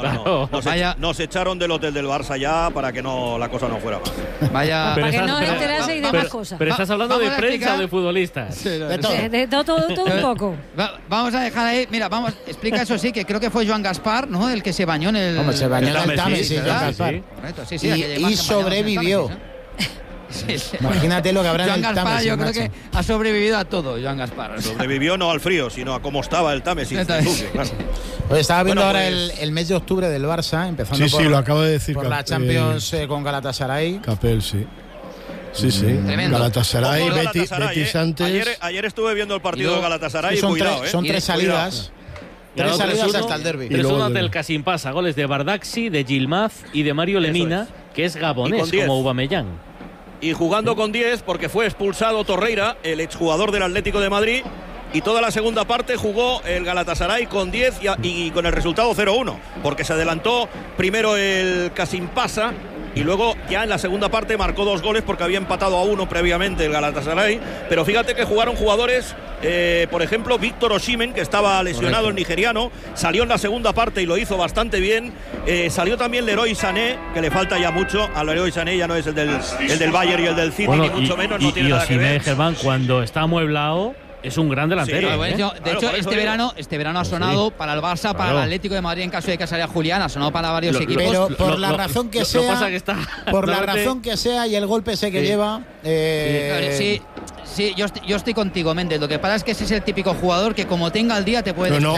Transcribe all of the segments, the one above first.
Claro. Nos echaron del hotel del Barça ya para que la cosa no fuera más. Vaya. Para que no enterase y demás cosas. Pero estás hablando de prensa o de futbolistas. Sí, De todo un poco. Vamos a dejar ahí. Mira, explica eso sí, que creo que fue Joan Gaspar, ¿no? El que se bañó en el. Hombre, se bañó en el Tame, sí, Joan Joan Gaspar. Gaspar. Correcto, sí, Y sobrevivió. Sí. Imagínate lo que habrá Joan en el Gaspar, Támesis, yo creo macho. que ha sobrevivido a todo, Joan Gaspar. Sobrevivió no al frío, sino a cómo estaba el Támesis. Claro. Pues estaba viendo Bueno, ahora pues, el mes de octubre del Barça, empezando Sí, lo acabo de decir. por la Champions con Galatasaray. Capel, sí. Sí. Tremendo. Galatasaray, Ojo, Betis antes. Ayer estuve viendo el partido de Galatasaray y son cuidado, son tres salidas. Tres salidas hasta el derbi. 3-1 ante el Kasimpasa. Goles de Bardaxi, de Yilmaz y de Mario Lemina, que es gabonés, como Aubameyang. Y jugando con 10, porque fue expulsado Torreira, el exjugador del Atlético de Madrid, y toda la segunda parte jugó el Galatasaray con 10 y con el resultado 0-1, porque se adelantó primero el Kasimpasa y luego ya en la segunda parte marcó 2 goles porque había empatado a 1 previamente el Galatasaray. Pero fíjate que jugaron jugadores, por ejemplo, Víctor Osimhen, que estaba lesionado, el nigeriano, salió en la segunda parte y lo hizo bastante bien. Salió también Leroy Sané, que le falta ya mucho. A Leroy Sané ya no es el del Bayern y el del City, ni mucho menos, no tiene nada que ver. Germán, cuando está amueblado, es un gran delantero. Sí, de hecho, este verano ha sonado para el Barça, para el Atlético de Madrid en caso de que salga Julián, ha sonado para varios equipos. Pero por la razón que sea y el golpe ese que lleva. Sí, yo estoy contigo, Méndez. Lo que pasa es que ese es el típico jugador que como tenga el día te puede. No,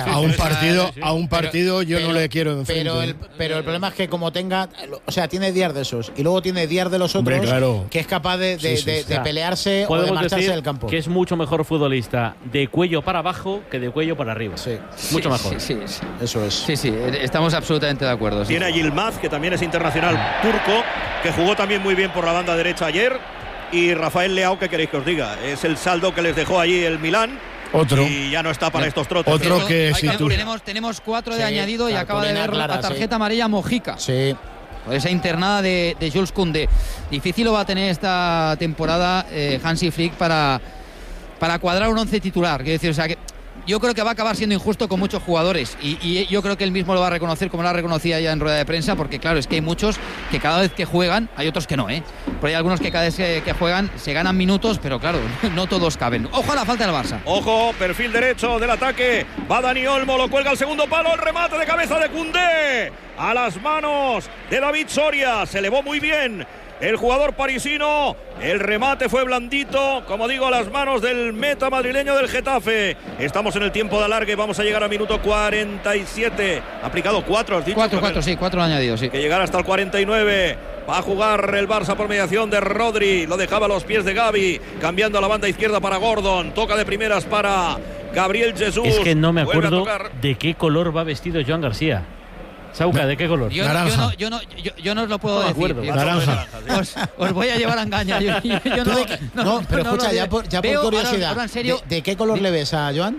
a un partido yo no le quiero enfrente. Pero el problema es que como tenga, o sea, tiene días de esos y luego tiene días de los otros, claro, que es capaz de pelearse o de marcharse del campo. Que es mucho mejor futbolista de cuello para abajo que de cuello para arriba. Sí. Mucho mejor. Sí. Eso es. Sí, estamos absolutamente de acuerdo. Sí. Tiene a Yilmaz, que también es internacional turco, que jugó también muy bien por la banda derecha ayer. Y Rafael Leao, ¿qué queréis que os diga? Es el saldo que les dejó allí el Milán. Otro. Y ya no está para estos trotes. Otro que si tú... Tenemos 4 de añadido y acaba de ver la tarjeta amarilla Mojica. Sí. Esa internada de Jules Koundé. Difícil lo va a tener esta temporada Hansi Flick para cuadrar un 11 titular. Quiero decir, o sea que yo creo que va a acabar siendo injusto con muchos jugadores y yo creo que él mismo lo va a reconocer, como lo ha reconocido ya en rueda de prensa, porque claro, es que hay muchos que cada vez que juegan, hay otros que no, pero hay algunos que cada vez que juegan se ganan minutos, pero claro, no todos caben. Ojo a la falta del Barça. Ojo, perfil derecho del ataque, va Dani Olmo, lo cuelga al segundo palo, el remate de cabeza de Koundé a las manos de David Soria, se elevó muy bien el jugador parisino, el remate fue blandito, como digo, a las manos del meta madrileño del Getafe. Estamos en el tiempo de alargue, vamos a llegar al minuto 47. Aplicado 4, has dicho. 4 añadidos, sí. Que llegar hasta el 49. Va a jugar el Barça por mediación de Rodri, lo dejaba a los pies de Gavi, cambiando a la banda izquierda para Gordon, toca de primeras para Gabriel Jesús. Es que no me acuerdo de qué color va vestido Joan García. Sauca, ¿de qué color? Yo no os lo puedo decir. Naranja. Os voy a llevar a engañar. Pero escucha, ya por curiosidad, ahora en serio, ¿de qué color le ves a Joan?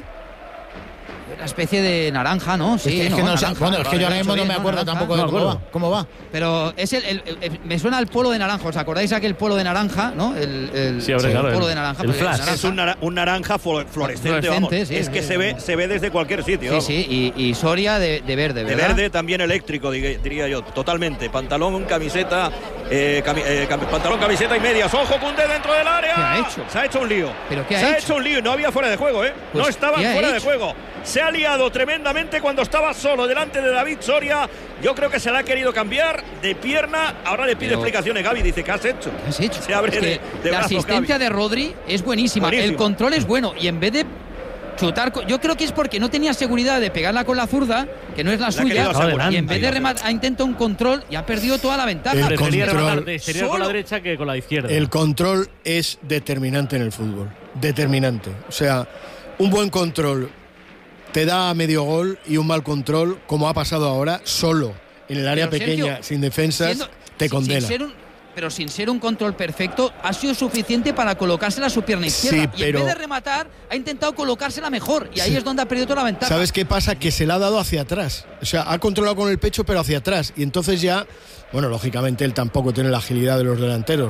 Una especie de naranja, ¿no? Sí, es que yo ahora mismo no me acuerdo tampoco de cómo va. Pero es me suena al polo de naranja. ¿Os acordáis aquel polo de naranja, no? El polo de naranja. El flash. Es un naranja fluorescente, vamos. Sí, es que se ve desde cualquier sitio. Sí, y Soria de verde, ¿verdad? De verde, también eléctrico, diría yo, totalmente. Pantalón, camiseta, pantalón, camiseta y medias. Ojo, Koundé dentro del área. ¿Qué ha hecho? Se ha hecho un lío. ¿Pero qué ha hecho? Se ha hecho un lío y no había fuera de juego, Pues, no estaban fuera de juego. Se ha liado tremendamente cuando estaba solo delante de David Soria. Yo creo que se la ha querido cambiar de pierna. Ahora le pide explicaciones Gavi. Dice, ¿qué has hecho? ¿Qué has hecho? Se abre de la brazos, asistencia Gavi. de Rodri es buenísima. El control es bueno. Y en vez de chutar, yo creo que es porque no tenía seguridad de pegarla con la zurda, que no es la suya. Y en vez de rematar, ha intentado un control y ha perdido toda la ventaja. Prefería rematar de exterior con la derecha que con la izquierda. El control es determinante en el fútbol. Determinante. O sea, un buen control te da medio gol y un mal control, como ha pasado ahora, solo en el área pequeña, Sergio, sin defensas, te condena. Pero sin ser un control perfecto, ha sido suficiente para colocársela a su pierna izquierda. Sí, pero y en vez de rematar, ha intentado colocársela mejor. Y ahí es donde ha perdido toda la ventaja. ¿Sabes qué pasa? Que se la ha dado hacia atrás. O sea, ha controlado con el pecho, pero hacia atrás. Y entonces ya, bueno, lógicamente él tampoco tiene la agilidad de los delanteros, ¿no? Pero si él hubiera dado con el pecho hacia adelante, era gol seguro.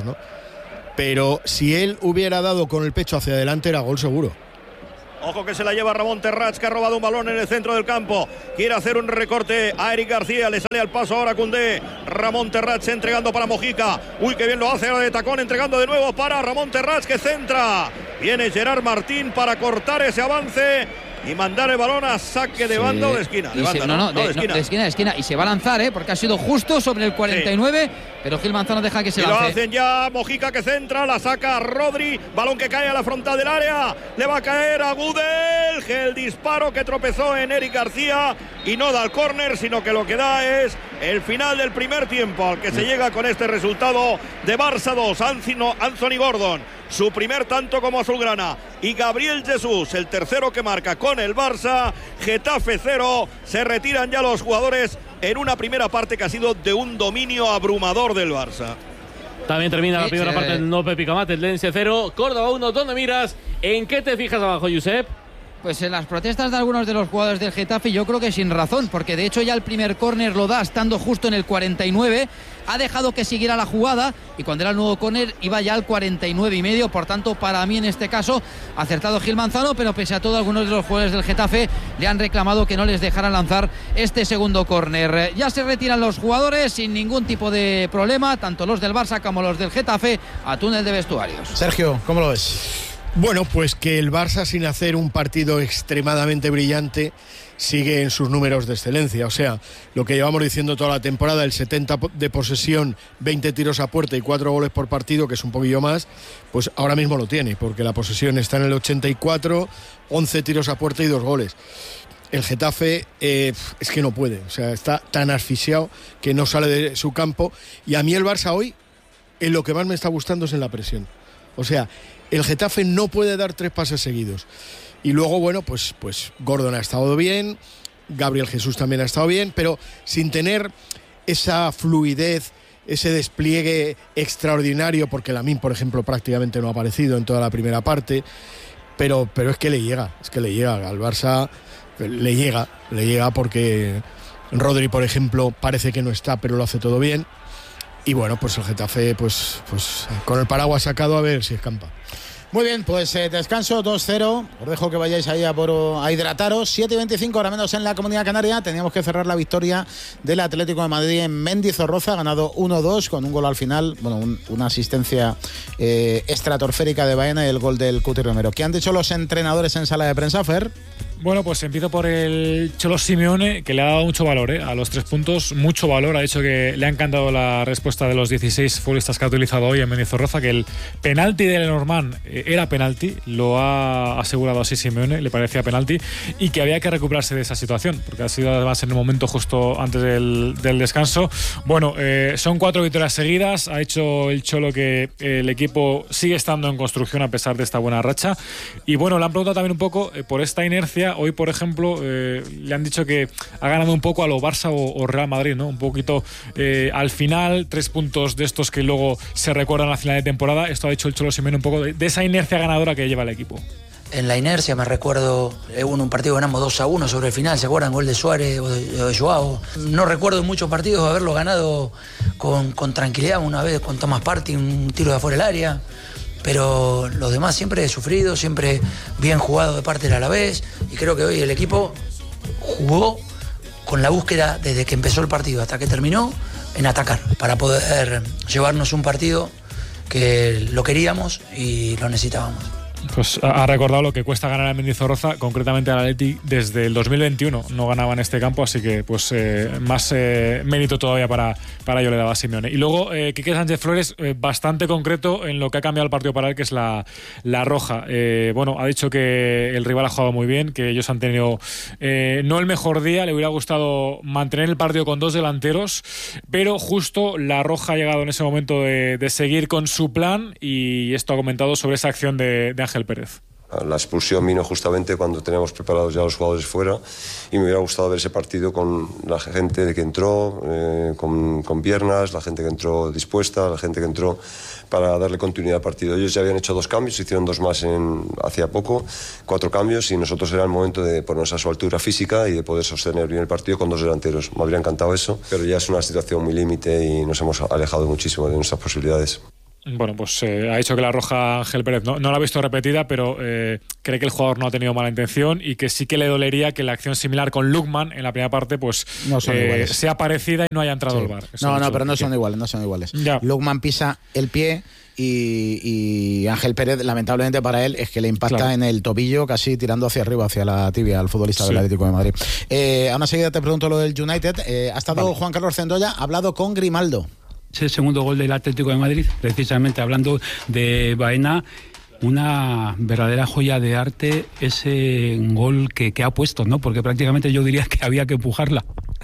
Pero Sergio, Pero si él hubiera dado con el pecho hacia adelante, era gol seguro. Pero si él hubiera dado con el pecho hacia adelante, era gol seguro. Pero si él hubiera dado con el pecho hacia adelante, era gol seguro. Ojo que se la lleva Ramón Terrats, que ha robado un balón en el centro del campo. Quiere hacer un recorte a Eric García. Le sale al paso ahora Koundé. Ramón Terrats entregando para Mojica. Uy, qué bien lo hace ahora de tacón, entregando de nuevo para Ramón Terrats, que centra. Viene Gerard Martín para cortar ese avance y mandar el balón a saque de banda o de esquina. De esquina. Y se va a lanzar, porque ha sido justo sobre el 49, sí. Pero Gil Manzano deja que se lance. Lo hacen ya, Mojica que centra, la saca Rodri, balón que cae a la frontal del área, le va a caer a Gudel, el disparo que tropezó en Eric García y no da el córner, sino que lo que da es el final del primer tiempo, al que se llega con este resultado de Barça 2, Anthony Gordon, su primer tanto como azulgrana, y Gabriel Jesús, el tercero que marca con el Barça. Getafe 0, se retiran ya los jugadores en una primera parte que ha sido de un dominio abrumador del Barça. También termina la primera parte del Nope Picamate, el Lense 0, Córdoba 1. ¿Dónde miras? ¿En qué te fijas abajo, Josep? Pues en las protestas de algunos de los jugadores del Getafe, yo creo que sin razón, porque de hecho ya el primer córner lo da estando justo en el 49, ha dejado que siguiera la jugada y cuando era el nuevo córner iba ya al 49,5, por tanto para mí en este caso acertado Gil Manzano, pero pese a todo algunos de los jugadores del Getafe le han reclamado que no les dejaran lanzar este segundo córner. Ya se retiran los jugadores sin ningún tipo de problema, tanto los del Barça como los del Getafe, a túnel de vestuarios. Sergio, ¿cómo lo ves? Bueno, pues que el Barça, sin hacer un partido extremadamente brillante, sigue en sus números de excelencia. O sea, lo que llevamos diciendo toda la temporada, el 70 de posesión, 20 tiros a puerta y 4 goles por partido, que es un poquillo más, pues ahora mismo lo tiene, porque la posesión está en el 84, 11 tiros a puerta y 2 goles. El Getafe es que no puede, o sea, está tan asfixiado que no sale de su campo. Y a mí el Barça hoy, en lo que más me está gustando es en la presión. O sea, el Getafe no puede dar 3 pases seguidos. Y luego, bueno, pues Gordon ha estado bien, Gabriel Jesús también ha estado bien, pero sin tener esa fluidez, ese despliegue extraordinario, porque Lamine, por ejemplo, prácticamente no ha aparecido en toda la primera parte, pero es que le llega al Barça, le llega porque Rodri, por ejemplo, parece que no está, pero lo hace todo bien. Y bueno, pues el Getafe, pues con el paraguas sacado, a ver si escampa. Muy bien, pues descanso 2-0. Os dejo que vayáis ahí a hidrataros. 7:25, ahora menos en la Comunidad Canaria. Teníamos que cerrar la victoria del Atlético de Madrid en Mendizorroza, ganado 1-2 con un gol al final, bueno, una asistencia estratosférica de Baena y el gol del Cuti Romero. ¿Qué han dicho los entrenadores en sala de prensa, Fer? Bueno, pues empiezo por el Cholo Simeone, que le ha dado mucho valor a los 3 puntos, mucho valor. Ha dicho que le ha encantado la respuesta de los 16 futbolistas que ha utilizado hoy en Mendizorroza, que el penalti de Lenormand era penalti, lo ha asegurado así Simeone, le parecía penalti, y que había que recuperarse de esa situación, porque ha sido además en el momento justo antes del descanso. Bueno, son 4 victorias seguidas, ha hecho el Cholo que el equipo sigue estando en construcción a pesar de esta buena racha, y bueno, le han preguntado también un poco por esta inercia. Hoy, por ejemplo, le han dicho que ha ganado un poco a lo Barça o Real Madrid, ¿no? Un poquito al final, 3 puntos de estos que luego se recuerdan a final de temporada. Esto ha dicho el Cholo Simeone un poco de esa inercia ganadora que lleva el equipo. En la inercia me recuerdo, hubo un partido que ganamos 2-1 sobre el final, ¿se acuerdan? Gol de Suárez o de Joao. No recuerdo en muchos partidos haberlo ganado con tranquilidad, una vez con Thomas Partey, un tiro de afuera del área. Pero los demás siempre he sufrido, siempre bien jugado de parte del Alavés, y creo que hoy el equipo jugó con la búsqueda desde que empezó el partido hasta que terminó en atacar, para poder llevarnos un partido que lo queríamos y lo necesitábamos. Pues ha recordado lo que cuesta ganar a Mendizorroza, concretamente al Atleti, desde el 2021 no ganaba en este campo, así que pues más mérito todavía para ello le daba Simeone. Y luego Quique Sánchez Flores, bastante concreto en lo que ha cambiado el partido para él, que es la roja. Bueno, ha dicho que el rival ha jugado muy bien, que ellos han tenido no el mejor día, le hubiera gustado mantener el partido con 2 delanteros, pero justo la roja ha llegado en ese momento de seguir con su plan, y esto ha comentado sobre esa acción de Ángel Pérez. La expulsión vino justamente cuando teníamos preparados ya los jugadores fuera, y me hubiera gustado ver ese partido con la gente que entró con piernas, la gente que entró dispuesta, la gente que entró para darle continuidad al partido. Ellos ya habían hecho 2 cambios, hicieron 2 más hacía poco, 4 cambios, y nosotros era el momento de ponernos a su altura física y de poder sostener bien el partido con 2 delanteros. Me habría encantado eso, pero ya es una situación muy límite y nos hemos alejado muchísimo de nuestras posibilidades. Bueno, pues ha dicho que la roja Ángel Pérez no la ha visto repetida, pero cree que el jugador no ha tenido mala intención y que sí que le dolería que la acción similar con Lukman en la primera parte pues no sea parecida y no haya entrado el VAR. Pero no son iguales. Ya. Lukman pisa el pie y Ángel Pérez, lamentablemente para él, es que le impacta en el tobillo, casi tirando hacia arriba, hacia la tibia, al futbolista del Atlético de Madrid. A una seguida te pregunto lo del United. Ha estado Juan Carlos Zendoya, ha hablado con Grimaldo. Es el segundo gol del Atlético de Madrid, precisamente hablando de Baena. Una verdadera joya de arte ese gol que ha puesto, ¿no? Porque prácticamente yo diría que había que empujarla.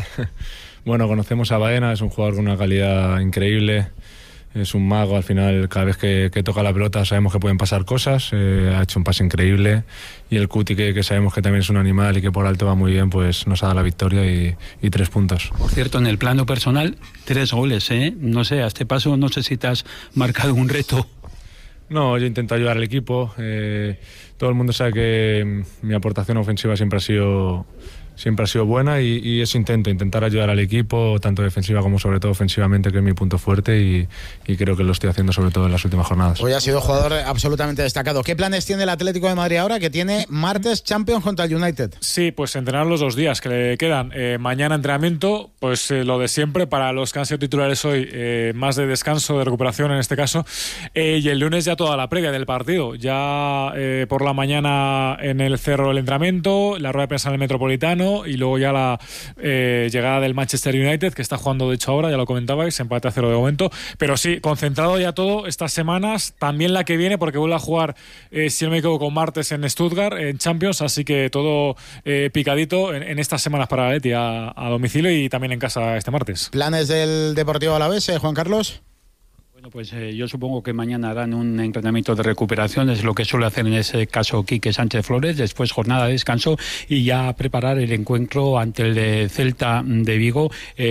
Bueno, conocemos a Baena, es un jugador con una calidad increíble. Es un mago, al final cada vez que toca la pelota sabemos que pueden pasar cosas, ha hecho un pase increíble y el Cuti que sabemos que también es un animal y que por alto va muy bien, pues nos ha dado la victoria y 3 puntos. Por cierto, en el plano personal, 3 goles, no sé, a este paso no sé si te has marcado un reto. No, yo intento ayudar al equipo, todo el mundo sabe que mi aportación ofensiva siempre ha sido buena y es intentar ayudar al equipo, tanto defensiva como sobre todo ofensivamente, que es mi punto fuerte y creo que lo estoy haciendo sobre todo en las últimas jornadas. Hoy ha sido jugador absolutamente destacado. ¿Qué planes tiene el Atlético de Madrid ahora, que tiene martes Champions contra el United? Sí, pues entrenar los 2 días que le quedan. Mañana entrenamiento, pues lo de siempre para los que han sido titulares hoy, más de descanso, de recuperación en este caso, y el lunes ya toda la previa del partido. Ya por la mañana en el Cerro el entrenamiento, la rueda de prensa en el Metropolitano, y luego ya la llegada del Manchester United, que está jugando de hecho ahora, ya lo comentabais, empate a 0 de momento, pero sí, concentrado ya todo estas semanas, también la que viene, porque vuelve a jugar, si no me equivoco, martes en Stuttgart, en Champions, así que todo picadito en estas semanas para Atleti a domicilio y también en casa este martes. ¿Planes del Deportivo Alavés, Juan Carlos? Pues yo supongo que mañana harán un entrenamiento de recuperación, es lo que suele hacer en ese caso Quique Sánchez Flores, después jornada de descanso y ya preparar el encuentro ante el de Celta de Vigo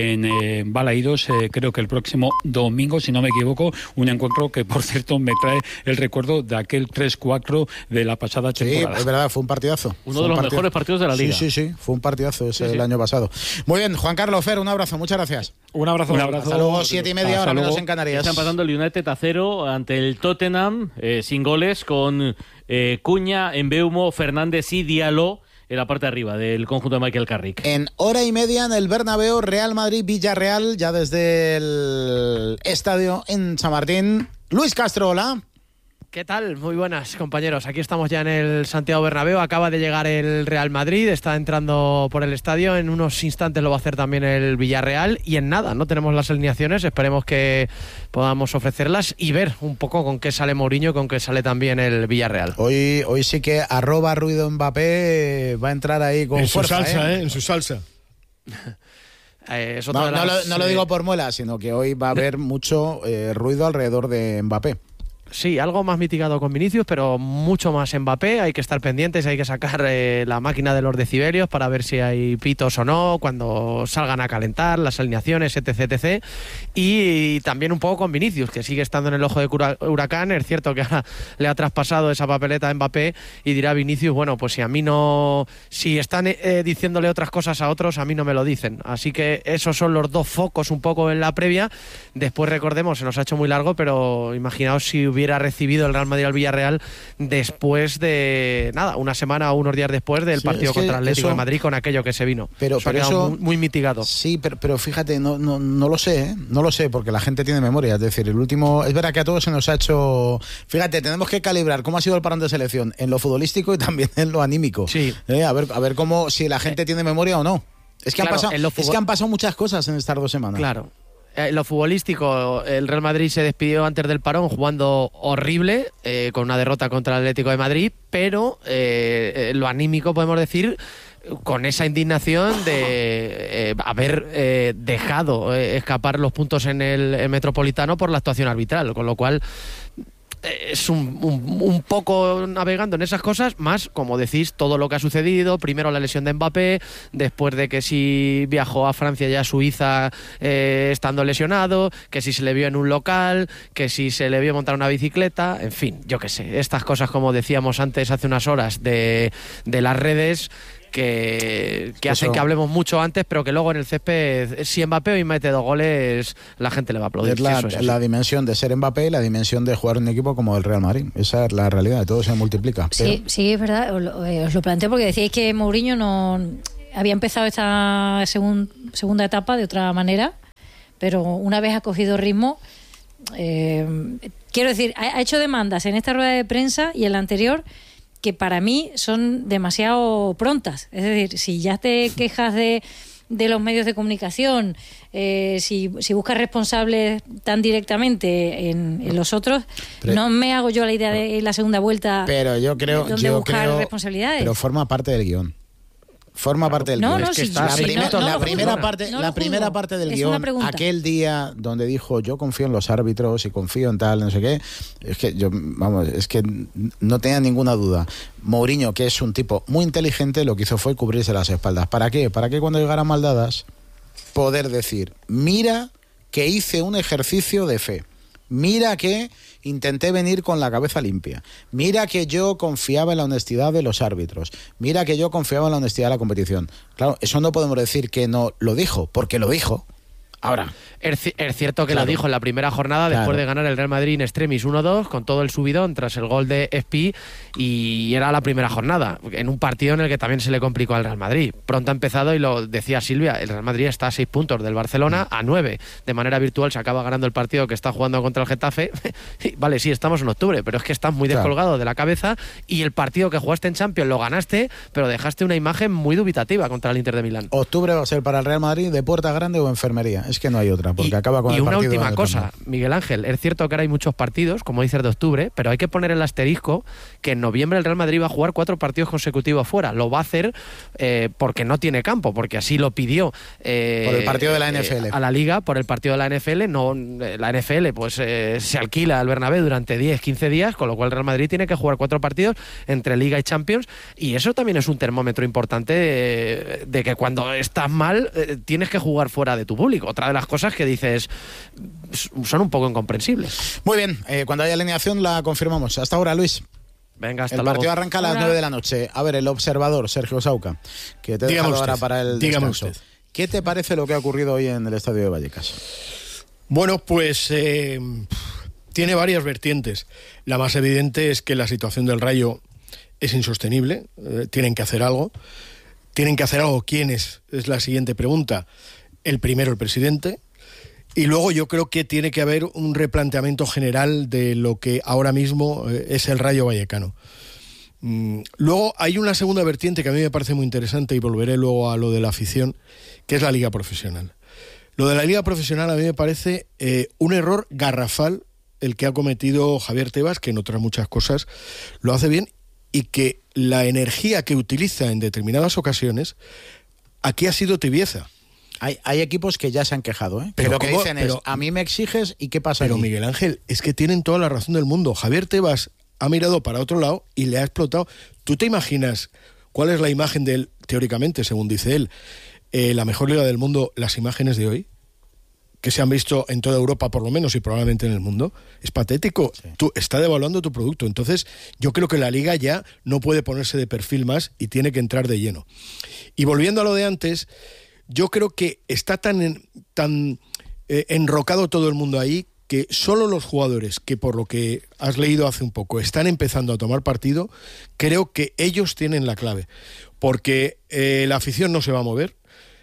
en Balaídos, creo que el próximo domingo, si no me equivoco, un encuentro que por cierto me trae el recuerdo de aquel 3-4 de la pasada temporada. Sí, es verdad, fue un partidazo. Uno de los mejores partidos de la Liga. Sí, fue un partidazo el año pasado. Muy bien, Juan Carlos, Fer, un abrazo, muchas gracias. Un abrazo. Hasta luego, 7:30, ahora menos en Canarias. Están pasando el United a 0 ante el Tottenham, sin goles, con Cuña, Mbeumo, Fernández y Diallo en la parte de arriba del conjunto de Michael Carrick. En hora y media en el Bernabéu, Real Madrid-Villarreal, ya desde el estadio en Chamartín. Luis Castro, hola. ¿Qué tal? Muy buenas, compañeros. Aquí estamos ya en el Santiago Bernabéu. Acaba de llegar el Real Madrid, está entrando por el estadio. En unos instantes lo va a hacer también el Villarreal. Y en nada, no tenemos las alineaciones. Esperemos que podamos ofrecerlas y ver un poco con qué sale Mourinho y con qué sale también el Villarreal. Hoy sí que @ruido Mbappé va a entrar ahí con fuerza. En su salsa. No lo digo por muela, sino que hoy va a haber mucho ruido alrededor de Mbappé. Sí, algo más mitigado con Vinicius, pero mucho más Mbappé. Hay que estar pendientes, hay que sacar la máquina de los decibelios para ver si hay pitos o no, cuando salgan a calentar, las alineaciones, etc. Y también un poco con Vinicius, que sigue estando en el ojo de huracán. Es cierto que ahora le ha traspasado esa papeleta a Mbappé y dirá Vinicius, bueno, pues si están diciéndole otras cosas a otros, a mí no me lo dicen. Así que esos son los 2 focos un poco en la previa. Después, recordemos, se nos ha hecho muy largo, pero imaginaos si hubiera recibido el Real Madrid al Villarreal después de una semana o unos días después del partido contra el Atlético de Madrid, con aquello que se vino. Pero eso muy mitigado. Sí, pero fíjate, no lo sé, no lo sé, porque la gente tiene memoria. Es decir, el último, es verdad que a todos se nos ha hecho. Fíjate, tenemos que calibrar cómo ha sido el parón de selección en lo futbolístico y también en lo anímico. Sí. A ver cómo, si la gente tiene memoria o no. Es que han pasado muchas cosas en estas 2 semanas. Claro. Lo futbolístico, el Real Madrid se despidió antes del parón jugando horrible, con una derrota contra el Atlético de Madrid, pero lo anímico, podemos decir, con esa indignación de haber dejado escapar los puntos en el Metropolitano por la actuación arbitral, con lo cual es un poco navegando en esas cosas, más, como decís, todo lo que ha sucedido. Primero la lesión de Mbappé, después de que si viajó a Francia y a Suiza estando lesionado, que si se le vio en un local, que si se le vio montar una bicicleta, en fin, yo qué sé, estas cosas, como decíamos antes hace unas horas, de las redes, que hacen que hablemos mucho antes, pero que luego en el césped, si Mbappé hoy mete 2 goles, la gente le va a aplaudir. Es la dimensión de ser Mbappé y la dimensión de jugar en un equipo como el Real Madrid. Esa es la realidad, todo se multiplica. Sí, es verdad, os lo planteo porque decíais que Mourinho no había empezado esta segunda etapa de otra manera, pero una vez ha cogido ritmo, quiero decir, ha hecho demandas en esta rueda de prensa y en la anterior que para mí son demasiado prontas. Es decir, si ya te quejas de los medios de comunicación, si buscas responsables tan directamente en los otros, no me hago yo la idea de la segunda vuelta. Pero yo creo, buscar responsabilidades. Pero forma parte del guión. Forma parte del guión. La primera parte del guión, aquel día donde dijo yo confío en los árbitros y confío en tal, no sé qué, es que no tenía ninguna duda. Mourinho, que es un tipo muy inteligente, lo que hizo fue cubrirse las espaldas. ¿Para qué? Para que cuando llegaran mal dadas, poder decir, mira que hice un ejercicio de fe. Mira que intenté venir con la cabeza limpia. Mira que yo confiaba en la honestidad de los árbitros. Mira que yo confiaba en la honestidad de la competición. Claro, eso no podemos decir que no lo dijo, porque lo dijo. Ahora, es cierto que lo dijo en la primera jornada después de ganar el Real Madrid in extremis 1-2 con todo el subidón tras el gol de Espi, y era la primera jornada en un partido en el que también se le complicó al Real Madrid. Pronto ha empezado y lo decía Silvia, el Real Madrid está a 6 puntos del Barcelona, a 9. De manera virtual se acaba ganando el partido que está jugando contra el Getafe. Vale, sí, estamos en octubre, pero es que estás muy descolgado de la cabeza, y el partido que jugaste en Champions lo ganaste, pero dejaste una imagen muy dubitativa contra el Inter de Milán. Octubre va a ser para el Real Madrid de puerta grande o enfermería. Es que no hay otra, porque acaba con el partido. Y una última cosa, Miguel Ángel, es cierto que ahora hay muchos partidos, como dices, de octubre, pero hay que poner el asterisco que en noviembre el Real Madrid va a jugar 4 partidos consecutivos fuera. Lo va a hacer porque no tiene campo, porque así lo pidió por el partido de la NFL. A la Liga, por el partido de la NFL. No, la NFL pues se alquila al Bernabéu durante 10-15 días, con lo cual el Real Madrid tiene que jugar 4 partidos entre Liga y Champions, y eso también es un termómetro importante de que cuando estás mal tienes que jugar fuera de tu público. Otra de las cosas que dices son un poco incomprensibles. Muy bien, cuando haya alineación la confirmamos. Hasta ahora, Luis. Venga, hasta luego. El partido arranca a las 9 de la noche. A ver, el observador, Sergio Sauca, que te he dejado ahora para el descanso. ¿Qué te parece lo que ha ocurrido hoy en el estadio de Vallecas? Bueno, pues tiene varias vertientes. La más evidente es que la situación del Rayo es insostenible. Tienen que hacer algo. ¿Tienen que hacer algo quiénes? Es la siguiente pregunta. El primero, el presidente. Y luego yo creo que tiene que haber un replanteamiento general de lo que ahora mismo es el Rayo Vallecano. Luego hay una segunda vertiente que a mí me parece muy interesante, y volveré luego a lo de la afición, que es la liga profesional. Lo de la liga profesional a mí me parece un error garrafal el que ha cometido Javier Tebas, que en otras muchas cosas lo hace bien, y que la energía que utiliza en determinadas ocasiones aquí ha sido tibieza. Hay equipos que ya se han quejado, ¿eh? Pero lo que dicen es, a mí me exiges y ¿qué pasa? Pero allí? Miguel Ángel, es que tienen toda la razón del mundo. Javier Tebas ha mirado para otro lado y le ha explotado. ¿Tú te imaginas cuál es la imagen de él, teóricamente, según dice él, la mejor liga del mundo, las imágenes de hoy? Que se han visto en toda Europa, por lo menos, y probablemente en el mundo. Es patético. Sí. Tú está devaluando tu producto. Entonces, yo creo que la liga ya no puede ponerse de perfil más y tiene que entrar de lleno. Y volviendo a lo de antes, yo creo que está tan enrocado todo el mundo ahí que solo los jugadores que, por lo que has leído hace un poco, están empezando a tomar partido, creo que ellos tienen la clave. Porque la afición no se va a mover.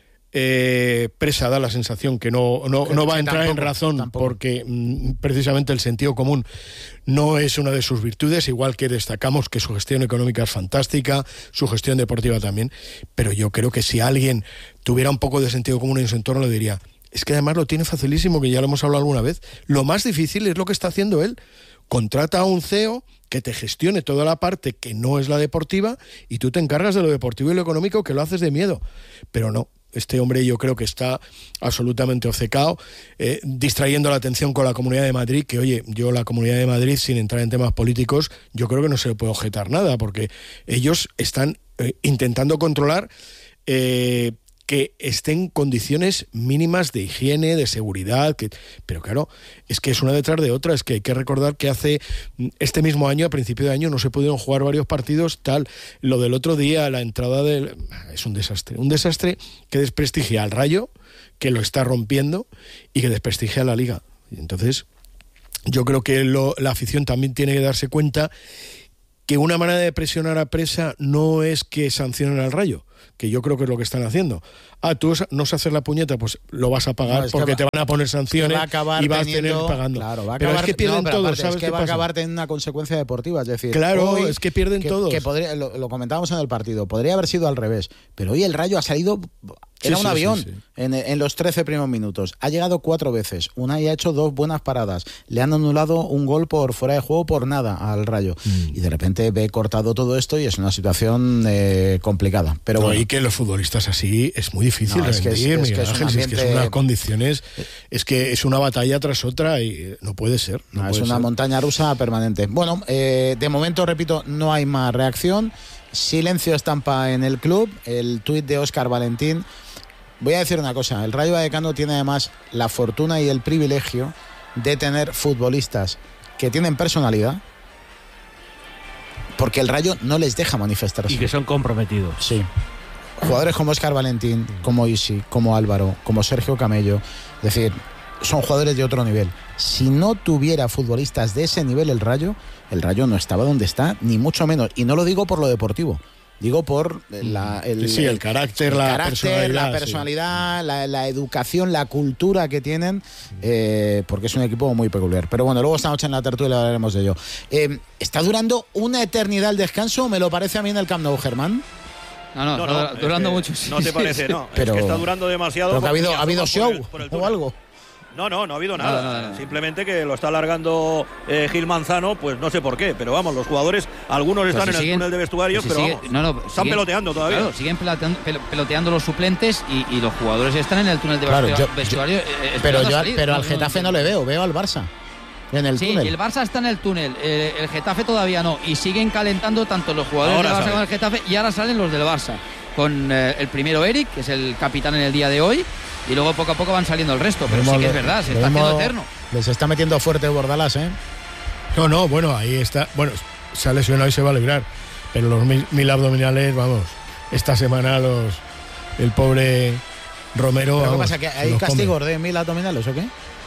Presa da la sensación que no va a entrar en razón, porque precisamente el sentido común no es una de sus virtudes, igual que destacamos que su gestión económica es fantástica, su gestión deportiva también, pero yo creo que si alguien tuviera un poco de sentido común en su entorno, le diría, es que además lo tiene facilísimo, que ya lo hemos hablado alguna vez. Lo más difícil es lo que está haciendo él. Contrata a un CEO que te gestione toda la parte que no es la deportiva, y tú te encargas de lo deportivo y lo económico, que lo haces de miedo. Pero no. Este hombre yo creo que está absolutamente obcecado, distrayendo la atención con la Comunidad de Madrid, que oye, yo la Comunidad de Madrid, sin entrar en temas políticos, yo creo que no se le puede objetar nada, porque ellos están intentando controlar que estén condiciones mínimas de higiene, de seguridad, pero claro, es que es una detrás de otra. Es que hay que recordar que hace este mismo año, a principio de año, no se pudieron jugar varios partidos, tal. Lo del otro día, la entrada es un desastre que desprestigia al Rayo, que lo está rompiendo, y que desprestigia a la Liga. Y entonces, yo creo que la afición también tiene que darse cuenta que una manera de presionar a Presa no es que sancionen al Rayo, que yo creo que es lo que están haciendo. Tú no sabes hacer la puñeta, pues lo vas a pagar, porque te van a poner sanciones y vas a tener pagando. Claro, pero es que pierden todos, ¿sabes es que qué va a pasa? acabar teniendo una consecuencia deportiva, es decir, claro, hoy, es que pierden todos. Que podría, lo comentábamos en el partido, podría haber sido al revés, pero hoy el Rayo ha salido... Era un avión en los 13 primeros minutos. Ha llegado 4 veces. Unai ha hecho 2 buenas paradas. Le han anulado un gol por fuera de juego por nada al Rayo. Y de repente ve cortado todo esto y es una situación complicada. Pero bueno. Y que los futbolistas así es muy difícil rendir, Miguel Ángel. Es que son unas condiciones, es que es una batalla tras otra y no puede ser. Es una montaña rusa permanente. Bueno, de momento, repito, no hay más reacción. Silencio estampa en el club. El tuit de Óscar Valentín. Voy a decir una cosa, el Rayo Vallecano tiene además la fortuna y el privilegio de tener futbolistas que tienen personalidad, porque el Rayo no les deja manifestarse. Y que son comprometidos. Sí. Jugadores como Óscar Valentín, como Isi, como Álvaro, como Sergio Camello, es decir, son jugadores de otro nivel. Si no tuviera futbolistas de ese nivel el Rayo no estaba donde está, ni mucho menos. Y no lo digo por lo deportivo. Digo por el carácter, la personalidad, la educación, la cultura que tienen, porque es un equipo muy peculiar. Pero bueno, luego esta noche en la tertulia hablaremos de ello. ¿Está durando una eternidad el descanso? ¿Me lo parece a mí en el Camp Nou, Germán? No, está durando mucho. Sí, no te parece, no. Pero, es que está durando demasiado. Pero que ha habido show o algo. No ha habido nada. Simplemente que lo está alargando Gil Manzano, pues no sé por qué, pero vamos, los jugadores, algunos están en el túnel de vestuarios, pero están peloteando todavía. Claro, siguen peloteando los suplentes y los jugadores están en el túnel de vestuario. Pero al Getafe no le veo al Barça. En el túnel. El Barça está en el túnel, el Getafe todavía no, y siguen calentando tanto los jugadores del Barça como el Getafe, y ahora salen los del Barça, con el primero Eric, que es el capitán en el día de hoy, y luego poco a poco van saliendo el resto, pero sí que es verdad, se está haciendo eterno. Les está metiendo fuerte Bordalás, ¿eh? No, bueno, ahí está, bueno, se ha lesionado y se va a librar, pero los 1000 abdominales, vamos, esta semana el pobre Romero... ¿Pero qué pasa, que hay castigos de 1000 abdominales o qué?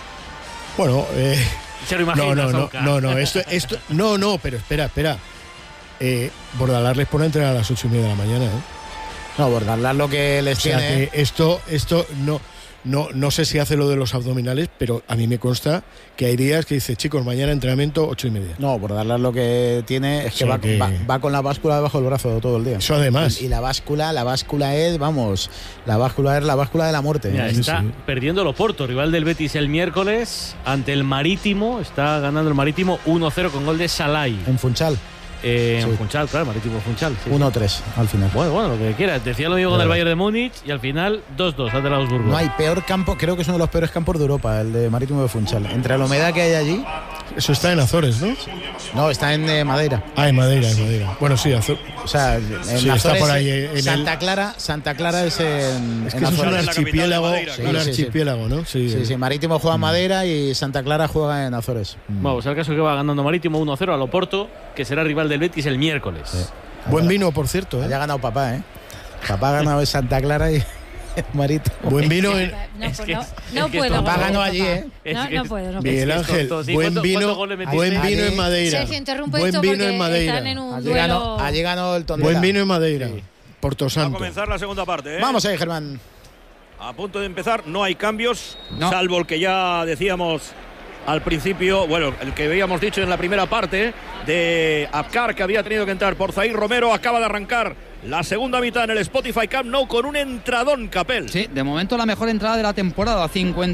Bueno, se lo imaginas, esto no, pero espera. Bordalás les pone a entrenar a las 8:30 de la mañana, No, Bordalás lo que les tiene... sea que esto no sé si hace lo de los abdominales, pero a mí me consta que hay días que dice, chicos, mañana entrenamiento 8:30. No, Bordalás lo que tiene es que va con la báscula debajo del brazo todo el día. Eso además. Y la báscula es, vamos, la báscula de la muerte. Mira, está perdiendo el Oporto, rival del Betis el miércoles, ante el Marítimo. Está ganando el Marítimo 1-0 con gol de Salai. En Funchal. En Funchal, claro, Marítimo Funchal. 1-3 al final. Bueno, lo que quieras. Decía lo mismo con el Bayern de Múnich y al final 2-2 ante el Augsburgo. No hay peor campo, creo que es uno de los peores campos de Europa, el de Marítimo de Funchal. Entre la humedad que hay allí. Eso está en Azores, ¿no? No, está en Madeira. En Madeira. Bueno, sí, Azores. O sea, en Azores, está por ahí. Santa Clara es en. Es que eso es un archipiélago, ¿no? Sí. Marítimo juega en Madeira y Santa Clara juega en Azores. Vamos, al caso que va ganando Marítimo 1-0 al Oporto, que será rival del Betis el miércoles. Sí. Buen vino, por cierto. Ya ha ganado papá, ¿eh? Papá ha ganado en Santa Clara y Marítimo. Buen vino. No puedo. Papá ganó allí, ¿eh? No puedo. Miguel Ángel, buen vino en Madeira. Sergio, interrumpe buen esto vino en Madeira. Están en un duelo. Allí ganó el Tondela. Buen vino en Madeira. Porto Santo. Va a comenzar la segunda parte, ¿eh? Vamos ahí, Germán. A punto de empezar, no hay cambios, salvo el que ya decíamos al principio, bueno, el que habíamos dicho en la primera parte de Abkar, que había tenido que entrar por Zair Romero. Acaba de arrancar la segunda mitad en el Spotify Camp Nou con un entradón, Capel. Sí, de momento la mejor entrada de la temporada,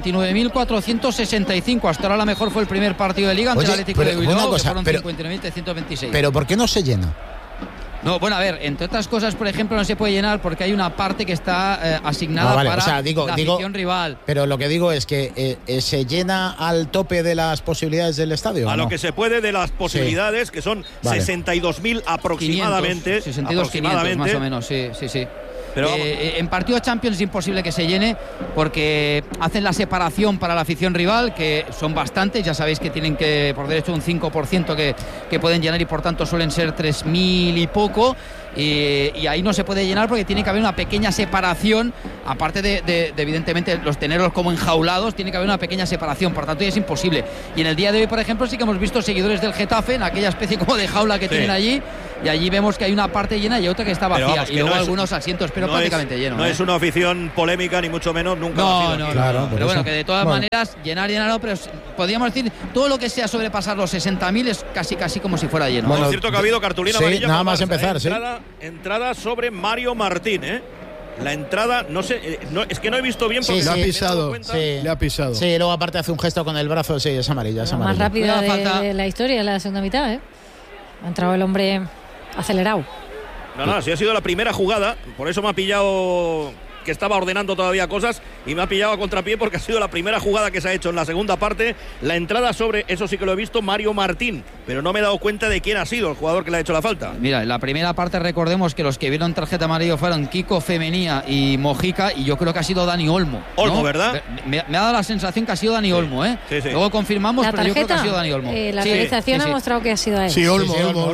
59.465. Hasta ahora la mejor fue el primer partido de Liga ante el Atlético de Bilbao, que fueron 59.326. Pero ¿por qué no se llena? No, bueno, a ver, entre otras cosas, por ejemplo, no se puede llenar porque hay una parte que está asignada para la afición rival. Pero lo que digo es que se llena al tope de las posibilidades del estadio. A lo que se puede de las posibilidades, que son 62.000 aproximadamente. 62.500 más o menos, sí. Pero en partido Champions es imposible que se llene porque hacen la separación para la afición rival, que son bastantes, ya sabéis que tienen que por derecho un 5% que pueden llenar y por tanto suelen ser 3.000 y poco. Y ahí no se puede llenar porque tiene que haber una pequeña separación, aparte de evidentemente tenerlos como enjaulados, tiene que haber una pequeña separación, por tanto ya es imposible. Y en el día de hoy, por ejemplo, sí que hemos visto seguidores del Getafe en aquella especie como de jaula que tienen allí, y allí vemos que hay una parte llena y otra que está vacía, vamos, y luego algunos asientos pero prácticamente llenos. No es una afición polémica ni mucho menos, nunca. No, claro, pero bueno, que de todas maneras llenar no, pero podríamos decir todo lo que sea sobrepasar los 60.000 es casi como si fuera lleno. Bueno, es cierto que ha habido cartulina amarilla. Nada más empezar, entrada sobre Mario Martín, La entrada, no sé, es que no he visto bien porque le ha pisado. Le ha pisado. Sí, luego aparte hace un gesto con el brazo, sí, es amarilla. Más rápida de la historia, la segunda mitad, Ha entrado el hombre acelerado. No, sí ha sido la primera jugada, por eso me ha pillado que estaba ordenando todavía cosas y me ha pillado a contrapié porque ha sido la primera jugada que se ha hecho en la segunda parte. La entrada sobre, eso sí que lo he visto, Mario Martín, pero no me he dado cuenta de quién ha sido el jugador que le ha hecho la falta. Mira, en la primera parte recordemos que los que vieron tarjeta amarilla fueron Kiko Femenía y Mojica, y yo creo que ha sido Dani Olmo. Olmo, ¿verdad? Me ha dado la sensación que ha sido Dani Olmo, Sí. Luego confirmamos, pero yo creo que ha sido Dani Olmo. La realización ha mostrado que ha sido a él. Sí, Olmo.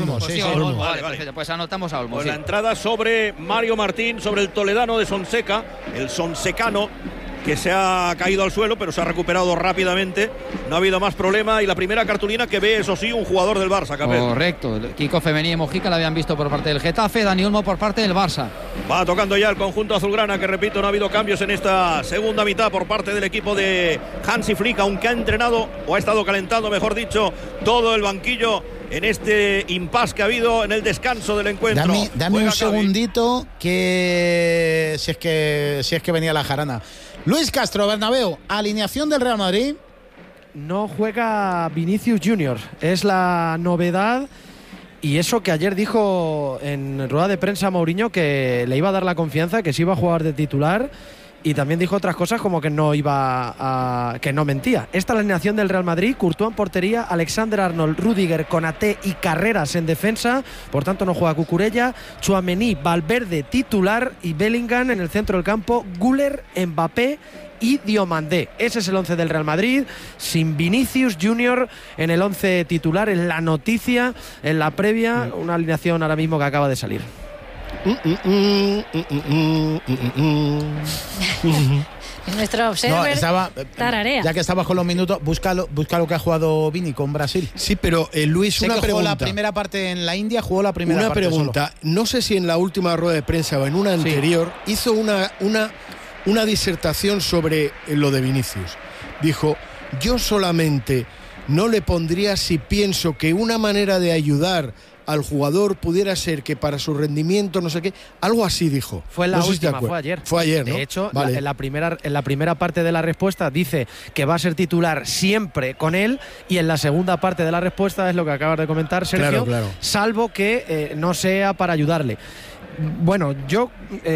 Vale. Pues anotamos a Olmo. Pues la entrada sobre Mario Martín, sobre el toledano de Sonseca, el Sonsecano, que se ha caído al suelo, pero se ha recuperado rápidamente. No ha habido más problema. Y la primera cartulina que ve, eso sí, un jugador del Barça, Capel. Correcto. Kiko Femenía y Mojica la habían visto por parte del Getafe, Dani Olmo por parte del Barça. Va tocando ya el conjunto azulgrana, que repito, no ha habido cambios en esta segunda mitad por parte del equipo de Hansi Flick, aunque ha entrenado, o ha estado calentando, mejor dicho, todo el banquillo en este impasse que ha habido en el descanso del encuentro. Dame un segundito, que si es que venía la jarana. Luis Castro, Bernabéu, alineación del Real Madrid. No juega Vinicius Junior, es la novedad. Y eso que ayer dijo en rueda de prensa Mourinho, que le iba a dar la confianza, que se iba a jugar de titular. Y también dijo otras cosas como que no mentía. Esta es la alineación del Real Madrid: Courtois en portería, Alexander-Arnold, Rüdiger, Konaté y Carreras en defensa. Por tanto no juega Cucurella. Tchouaméni, Valverde titular y Bellingham en el centro del campo. Güler, Mbappé y Diomandé. Ese es el 11 del Real Madrid, sin Vinicius Junior en el 11 titular. En la noticia, en la previa, una alineación ahora mismo que acaba de salir. Nuestro observer tararea. Ya que estabas con los minutos, busca lo que ha jugado Vini con Brasil. Sí, pero Luis, sé una que pregunta. Jugó la primera parte en la India, jugó la primera parte. Una pregunta, solo. No sé si en la última rueda de prensa o en una anterior hizo una disertación sobre lo de Vinicius. Dijo: yo solamente no le pondría si pienso que una manera de ayudar al jugador pudiera ser que para su rendimiento no sé qué, algo así dijo. Fue la última, fue ayer. Fue ayer, ¿no? De hecho, vale. en la primera parte de la respuesta dice que va a ser titular siempre con él, y en la segunda parte de la respuesta es lo que acabas de comentar, Sergio, claro. Salvo que no sea para ayudarle. Bueno, yo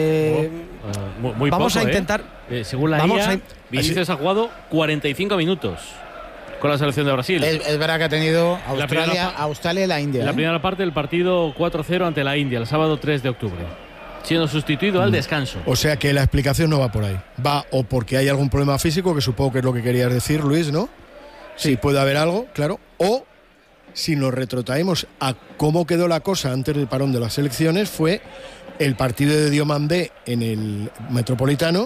muy vamos poco, a intentar. Según la IA, Vinicius ha jugado 45 minutos con la selección de Brasil. Es verdad que ha tenido Australia y la India. La primera parte del partido 4-0 ante la India, el sábado 3 de octubre, siendo sustituido al descanso. O sea que la explicación no va por ahí. Va o porque hay algún problema físico, que supongo que es lo que querías decir, Luis, ¿no? Sí, puede haber algo, claro. O si nos retrotraemos a cómo quedó la cosa antes del parón de las elecciones, fue el partido de Diomandé en el Metropolitano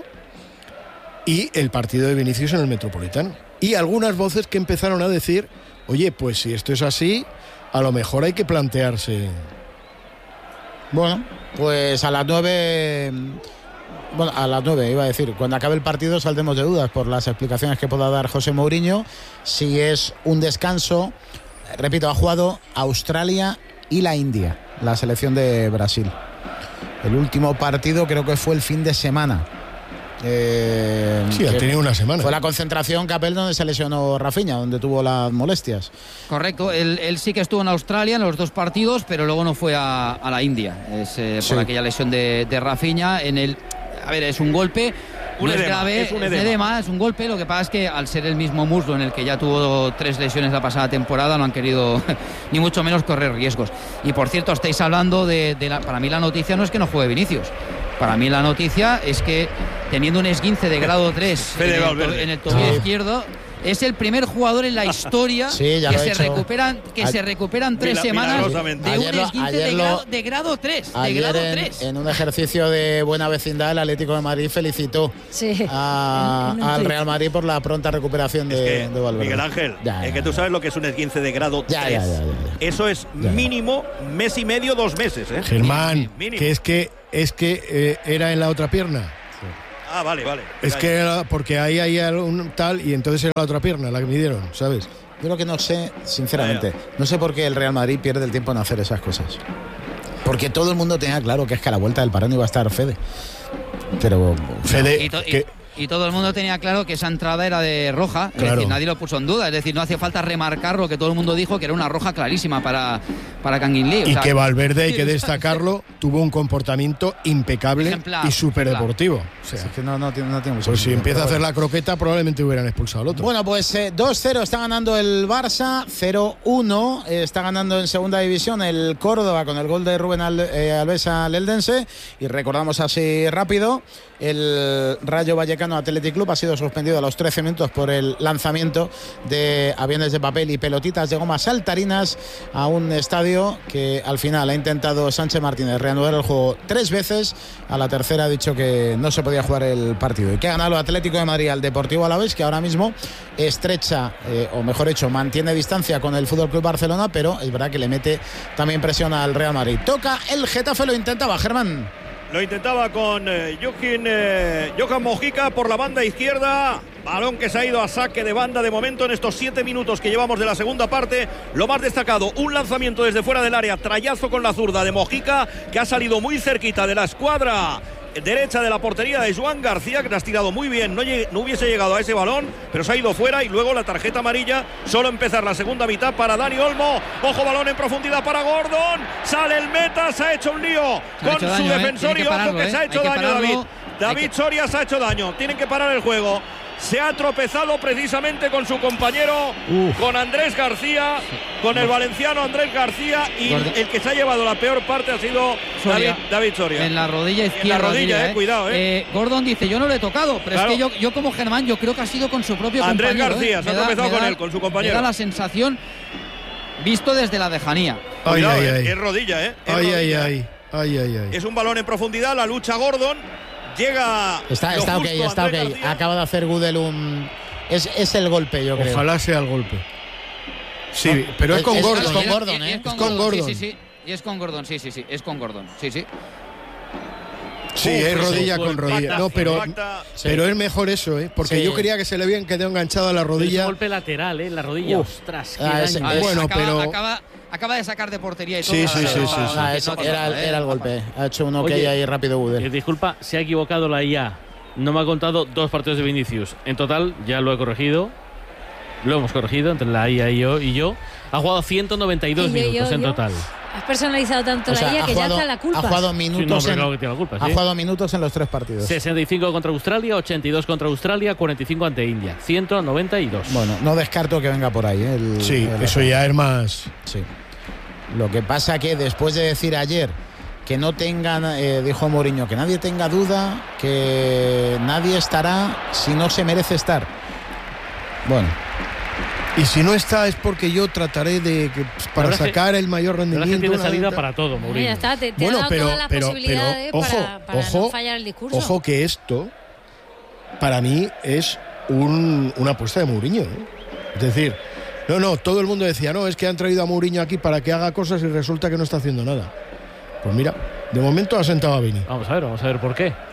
y el partido de Vinicius en el Metropolitano. Y algunas voces que empezaron a decir: oye, pues si esto es así, a lo mejor hay que plantearse. Bueno, pues a las 9. Bueno, a las 9 iba a decir. Cuando acabe el partido saldremos de dudas por las explicaciones que pueda dar José Mourinho. Si es un descanso, repito, ha jugado Australia y la India, la selección de Brasil. El último partido creo que fue el fin de semana. Sí, ha tenido una semana. Fue la concentración, Capel, donde se lesionó Rafinha, donde tuvo las molestias. Correcto, él sí que estuvo en Australia en los dos partidos, pero luego no fue a la India. Por aquella lesión de Rafinha. A ver, es un golpe. No es grave, es un edema, es un golpe. Lo que pasa es que al ser el mismo muslo en el que ya tuvo 3 lesiones la pasada temporada, no han querido ni mucho menos correr riesgos. Y por cierto, estáis hablando para mí la noticia no es que no juegue Vinicius. para mí la noticia es que teniendo un esguince de grado 3 en el tobillo izquierdo, es el primer jugador en la historia que se recuperan 3 semanas de un esguince de grado 3. En un ejercicio de buena vecindad, el Atlético de Madrid felicitó al Real Madrid por la pronta recuperación de Valverde. Miguel Ángel, es que tú sabes lo que es un esguince de grado 3. Eso es mínimo mes y medio, 2 meses. Germán, mínimo. que es que era en la otra pierna. Ah, vale. Es que era porque ahí hay un tal y entonces era la otra pierna la que midieron, ¿sabes? Yo lo que no sé, sinceramente, no sé por qué el Real Madrid pierde el tiempo en hacer esas cosas. Porque todo el mundo tenía claro que es que a la vuelta del parón iba a estar Fede. Pero Fede... Y todo el mundo tenía claro que esa entrada era de roja, es decir, nadie lo puso en duda, es decir, no hacía falta remarcar lo que todo el mundo dijo, que era una roja clarísima para Kangin Lee. Y que Valverde, hay que destacarlo, tuvo un comportamiento impecable y súper deportivo. O sea, es que no tiene mucho pues si empieza a hacer la croqueta, probablemente hubieran expulsado al otro. Bueno, pues 2-0 está ganando el Barça, 0-1 está ganando en segunda división el Córdoba con el gol de Rubén Alves al Eldense. Y recordamos así rápido, el Rayo Vallecano Athletic Club ha sido suspendido a los 13 minutos por el lanzamiento de aviones de papel y pelotitas de goma saltarinas a un estadio que al final ha intentado Sánchez Martínez reanudar el juego 3 veces. A la tercera ha dicho que no se podía jugar el partido y que ha ganado el Atlético de Madrid al Deportivo Alavés, que ahora mismo estrecha, o mejor dicho, mantiene distancia con el Fútbol Club Barcelona, pero es verdad que le mete también presión al Real Madrid. Toca el Getafe, lo intentaba Germán. Lo intentaba con Johan Mojica por la banda izquierda. Balón que se ha ido a saque de banda de momento en estos 7 minutos que llevamos de la segunda parte. Lo más destacado, un lanzamiento desde fuera del área, trayazo con la zurda de Mojica, que ha salido muy cerquita de la escuadra derecha de la portería de Joan García, que le has tirado muy bien, no hubiese llegado a ese balón, pero se ha ido fuera. Y luego la tarjeta amarilla, solo empezar la segunda mitad para Dani Olmo. Ojo, balón en profundidad para Gordon, sale el meta, se ha hecho un lío con su defensor y ojo que se ha hecho daño David Soria se ha hecho daño, tienen que parar el juego. Se ha tropezado precisamente con su compañero, con Andrés García, con el valenciano Andrés García, y el que se ha llevado la peor parte ha sido David Soria. En la rodilla izquierda. En la rodilla, cuidado. Gordon dice, yo no lo he tocado, pero es que yo como Germán, yo creo que ha sido con su propio Andrés compañero. Andrés García se ha tropezado con él, con su compañero. Me da la sensación, visto desde la lejanía. Cuidado, es rodilla, Es un balón en profundidad, la lucha Gordon. Llega. Está ok. García. Acaba de hacer Gudel un. Es el golpe, yo creo. Ojalá sea el golpe. Sí, pero es con Gordon. Es con Gordon, Es con Gordon. Sí. Y es con Gordon, sí. Es con Gordon, sí. Sí, es rodilla con rodilla. No, pero es mejor eso, porque yo quería que se le habían quedado enganchado a la rodilla. Es un golpe lateral, la rodilla. Ostras, bueno, pero acaba de sacar de portería y todo. Sí. Era el golpe. Ha hecho uno que hay ahí rápido Gudel. Disculpa, se ha equivocado la IA. No me ha contado 2 partidos de Vinicius. En total, ya lo he corregido. Lo hemos corregido entre la IA y yo. Ha jugado 192 minutos en total. Has personalizado tanto la IA que ya está la culpa. Ha jugado minutos, ha jugado minutos en los 3 partidos. 65 contra Australia, 82 contra Australia, 45 ante India. 192. Bueno, no descarto que venga por ahí. Eso ya es más. Sí. Lo que pasa que después de decir ayer que no tengan, dijo Mourinho, que nadie tenga duda, que nadie estará si no se merece estar. Bueno. Y si no está es porque yo trataré de para sacar el mayor rendimiento. La gente tiene salida para todo, Mourinho. Ya está, te ha dado todas las posibilidades para no fallar el discurso. Ojo que esto para mí es una apuesta de Mourinho, Es decir, no, todo el mundo decía, es que han traído a Mourinho aquí para que haga cosas y resulta que no está haciendo nada. Pues mira, de momento ha sentado a Vini. Vamos a ver por qué.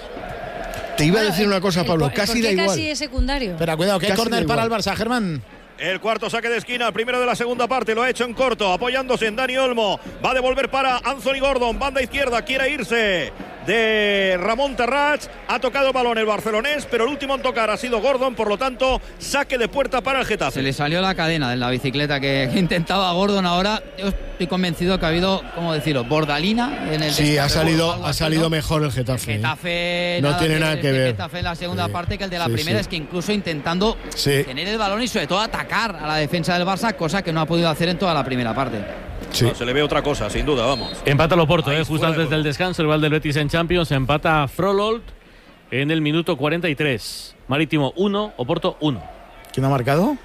Te iba a decir una cosa, Pablo, casi da igual. Casi es secundario. Pero cuidado, que hay córner para el Barça, Germán. El cuarto saque de esquina, el primero de la segunda parte, lo ha hecho en corto, apoyándose en Dani Olmo. Va a devolver para Anthony Gordon, banda izquierda, quiere irse de Ramón Terrats. Ha tocado el balón el barcelonés, pero el último en tocar ha sido Gordon, por lo tanto, saque de puerta para el Getafe. Se le salió la cadena de la bicicleta que intentaba Gordon ahora. Yo estoy convencido que ha habido, ¿cómo decirlo?, bordalina en el. Sí, ha salido mejor el Getafe. El Getafe no tiene nada que ver. El Getafe en la segunda parte que el de la primera, es que incluso intentando tener el balón y sobre todo atacar a la defensa del Barça, cosa que no ha podido hacer en toda la primera parte. Sí. No, se le ve otra cosa, sin duda, vamos. Empata el Oporto, Ahí justo fuera de antes del gol. descanso, el rival del Betis en Champions. Empata Frollold en el minuto 43. Marítimo 1, Oporto 1. ¿Quién ha marcado?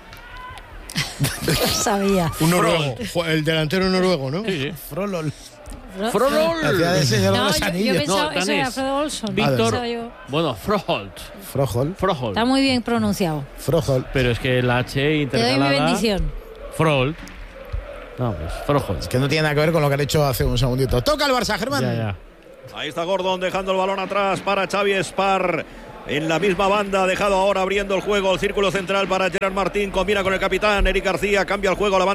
Sabía. Un noruego. El delantero noruego, ¿no? Sí. Frolol. Frollold. La ciudad del Señor de No, los yo Anillos. pensaba No, eso era danés. Frodo Olson. Víctor. Pensaba yo. Bueno, Froholt. Frojol. Está muy bien pronunciado. Frojol. Pero es que la H Te doy mi intercalada. bendición. Froholt. No, pues Froholt. Es que no tiene nada que ver con lo que han hecho hace un segundito. Toca el Barça, Germán. Ya. Ahí está Gordon dejando el balón atrás para Xavi Espar. En la misma banda, dejado ahora abriendo el juego, el círculo central para Gerard Martín, combina con el capitán Eric García, cambia el juego a la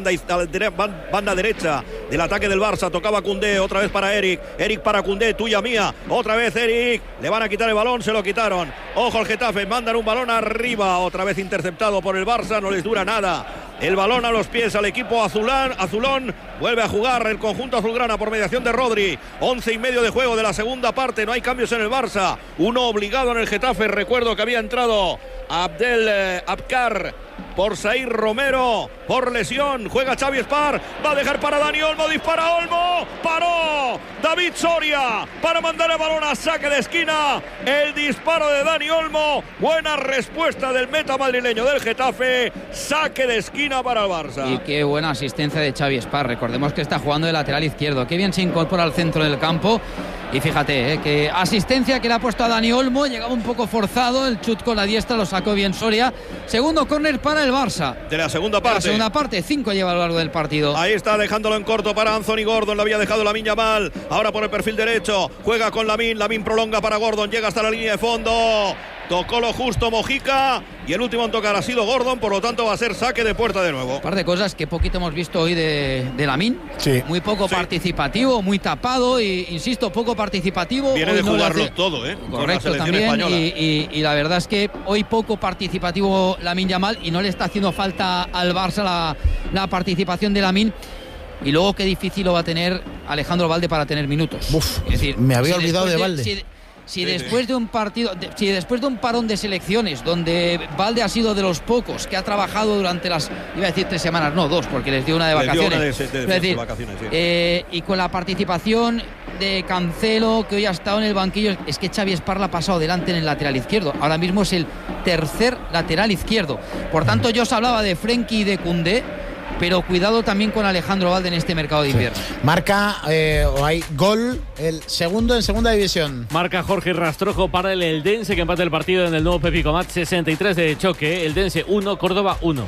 banda derecha del ataque del Barça, tocaba Koundé, otra vez para Eric para Koundé, tuya mía, otra vez Eric, le van a quitar el balón, se lo quitaron, ojo al Getafe, mandan un balón arriba, otra vez interceptado por el Barça, no les dura nada. El balón a los pies al equipo azulón. Vuelve a jugar el conjunto azulgrana por mediación de Rodri. 11:30 de juego de la segunda parte. No hay cambios en el Barça. Uno obligado en el Getafe. Recuerdo que había entrado Abdel Abkar por Zaïr Romero por lesión. Juega Xavi Espar. Va a dejar para Dani Olmo. Dispara Olmo. Paró David Soria para mandar el balón a saque de esquina. El disparo de Dani Olmo. Buena respuesta del meta madrileño del Getafe. Saque de esquina para el Barça. Y qué buena asistencia de Xavi Espar. Recordemos que está jugando de lateral izquierdo. Qué bien se incorpora al centro del campo. Y fíjate, que asistencia que le ha puesto a Dani Olmo. Llegaba un poco forzado. El chut con la diestra lo sacó bien Soria. Segundo córner para el Barça. De la segunda parte. De la segunda parte, 5 lleva a lo largo del partido. Ahí está dejándolo en corto para Anthony Gordon. Lo había dejado Lamine Yamal. Ahora por el perfil derecho. Juega con Lamine. Lamine prolonga para Gordon. Llega hasta la línea de fondo. Tocó lo justo Mojica. Y el último en tocar ha sido Gordon. Por lo tanto va a ser saque de puerta de nuevo. Un par de cosas que poquito hemos visto hoy de Lamine. Sí. Muy poco participativo, muy tapado. Y insisto, poco participativo. Viene Hoy de no le jugarlo hace... todo, con la Correcto, selección también. española. Y la verdad es que hoy poco participativo Lamine Yamal. Y no le está haciendo falta al Barça la participación de Lamine. Y luego qué difícil lo va a tener Alejandro Valde para tener minutos. Uf, es decir, me había olvidado de Valde. Si después de un partido, si después de un parón de selecciones donde Valde ha sido de los pocos que ha trabajado durante las, iba a decir 3 semanas, no 2, porque les dio una de vacaciones. Es decir, vacaciones, sí. Y con la participación de Cancelo, que hoy ha estado en el banquillo, es que Xavi Espar la ha pasado delante en el lateral izquierdo. Ahora mismo es el tercer lateral izquierdo. Por tanto, yo os hablaba de Frenkie y de Koundé, pero cuidado también con Alejandro Valde en este mercado de invierno. Marca, o hay gol, el segundo en segunda división. Marca Jorge Rastrojo para el Eldense, que empata el partido en el nuevo Pepi Comat. 63 de choque. Eldense 1, Córdoba 1.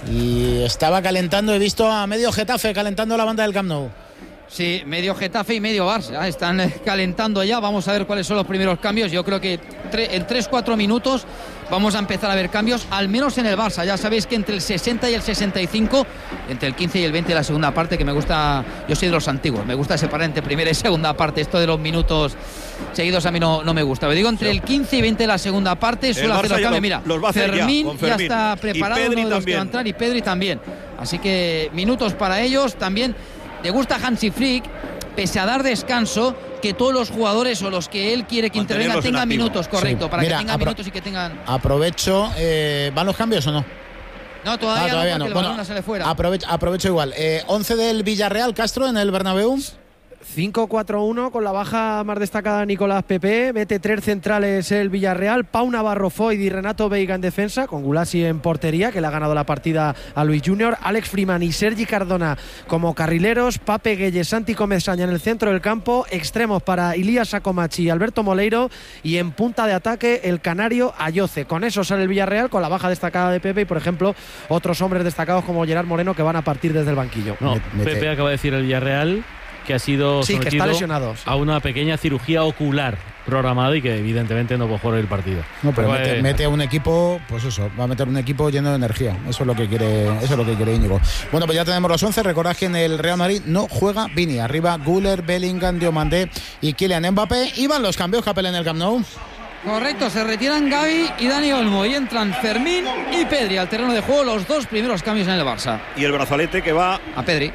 Y estaba calentando, he visto a medio Getafe calentando la banda del Camp Nou. Sí, medio Getafe y medio Barça. Están calentando ya. Vamos a ver cuáles son los primeros cambios. Yo creo que en 3-4 minutos vamos a empezar a ver cambios, al menos en el Barça. Ya sabéis que entre el 60 y el 65, entre el 15 y el 20 de la segunda parte, que me gusta, yo soy de los antiguos, me gusta separar entre primera y segunda parte. Esto de los minutos seguidos a mí no me gusta. Pero digo, entre el 15 y 20 de la segunda parte suele hacer los cambios. Mira, los va a hacer Fermín ya está preparado, y Pedri uno de los que va a entrar, y Pedri también. Así que minutos para ellos también. Le gusta Hansi Flick, pese a dar descanso, que todos los jugadores o los que él quiere que intervengan tengan minutos, correcto, para que tengan minutos y que tengan... Aprovecho, ¿van los cambios o no? No, todavía no, porque el balón bueno, sale fuera. Aprovecho igual. 11 del Villarreal, Castro, en el Bernabéu. 5-4-1 con la baja más destacada Nicolás Pepe. Mete 3 centrales el Villarreal. Pau Navarro Foyd y Renato Veiga en defensa, con Gulasi en portería, que le ha ganado la partida a Luis Junior. Alex Freeman y Sergi Cardona como carrileros. Pape Gueye, Santi Comesaña en el centro del campo. Extremos para Ilías Sacomachi y Alberto Moleiro. Y en punta de ataque el canario Ayoce. Con eso sale el Villarreal, con la baja destacada de Pepe y, por ejemplo, otros hombres destacados como Gerard Moreno, que van a partir desde el banquillo. No, Pepe acaba de decir el Villarreal que ha sido que está lesionado, a una pequeña cirugía ocular programada y que evidentemente no puede jugar el partido. No, pero mete a un equipo, pues eso, va a meter un equipo lleno de energía. Eso es lo que quiere Íñigo. Bueno, pues ya tenemos los 11. Recordad que en el Real Madrid no juega Vini. Arriba Güler, Bellingham, Diomandé y Kylian Mbappé. Y van los cambios, Capel, en el Camp Nou. Correcto, se retiran Gavi y Dani Olmo y entran Fermín y Pedri al terreno de juego, los dos primeros cambios en el Barça. Y el brazalete que va a Pedri,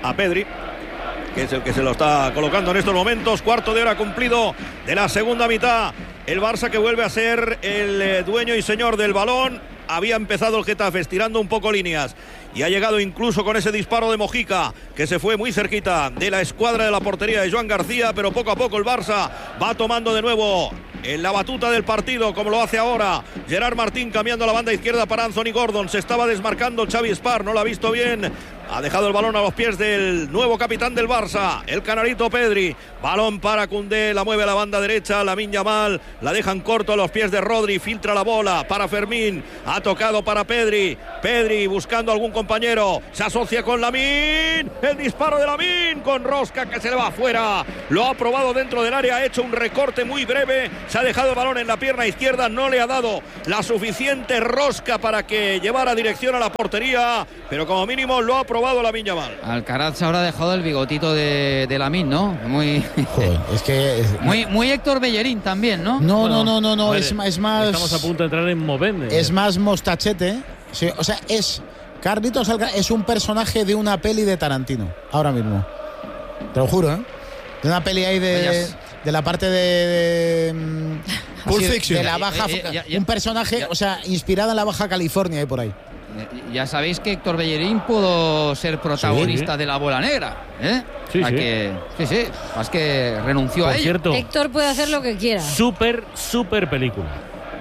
que es el que se lo está colocando en estos momentos. Cuarto de hora cumplido de la segunda mitad. El Barça que vuelve a ser el dueño y señor del balón. había empezado el Getafe estirando un poco líneas y ha llegado incluso con ese disparo de Mojica, que se fue muy cerquita de la escuadra de la portería de Joan García, pero poco a poco el Barça va tomando de nuevo en la batuta del partido, como lo hace ahora Gerard Martín, cambiando a la banda izquierda para Anthony Gordon. Se estaba desmarcando Xavi Spar, no lo ha visto bien. Ha dejado el balón a los pies del nuevo capitán del Barça, el canarito Pedri. Balón para Koundé, la mueve a la banda derecha, Lamine Yamal, la dejan corto a los pies de Rodri, filtra la bola para Fermín, ha tocado para Pedri. Pedri buscando algún compañero, se asocia con Lamine, el disparo de Lamine con rosca que se le va afuera. Lo ha probado dentro del área, ha hecho un recorte muy breve, se ha dejado el balón en la pierna izquierda, no le ha dado la suficiente rosca para que llevara dirección a la portería, pero como mínimo lo ha probado Lamine Yamal. Alcaraz se habrá dejado el bigotito de Lamine, ¿no? Muy, joder, es que muy Héctor Bellerín también, ¿no? No, Bueno, no, a ver, es más. Estamos a punto de entrar en Movende. Es más mostachete. Sí, o sea, Carlitos Alcaraz es un personaje de una peli de Tarantino, ahora mismo. Te lo juro, ¿eh? De una peli ahí de la parte de Pulp Fiction. de la baja, un personaje, o sea, inspirado en la Baja California, por ahí. Ya sabéis que Héctor Bellerín pudo ser protagonista de La Bola Negra, ¿eh? Sí, sí. Sí, más que renunció Por a ello. cierto, Héctor puede hacer lo que quiera. súper película.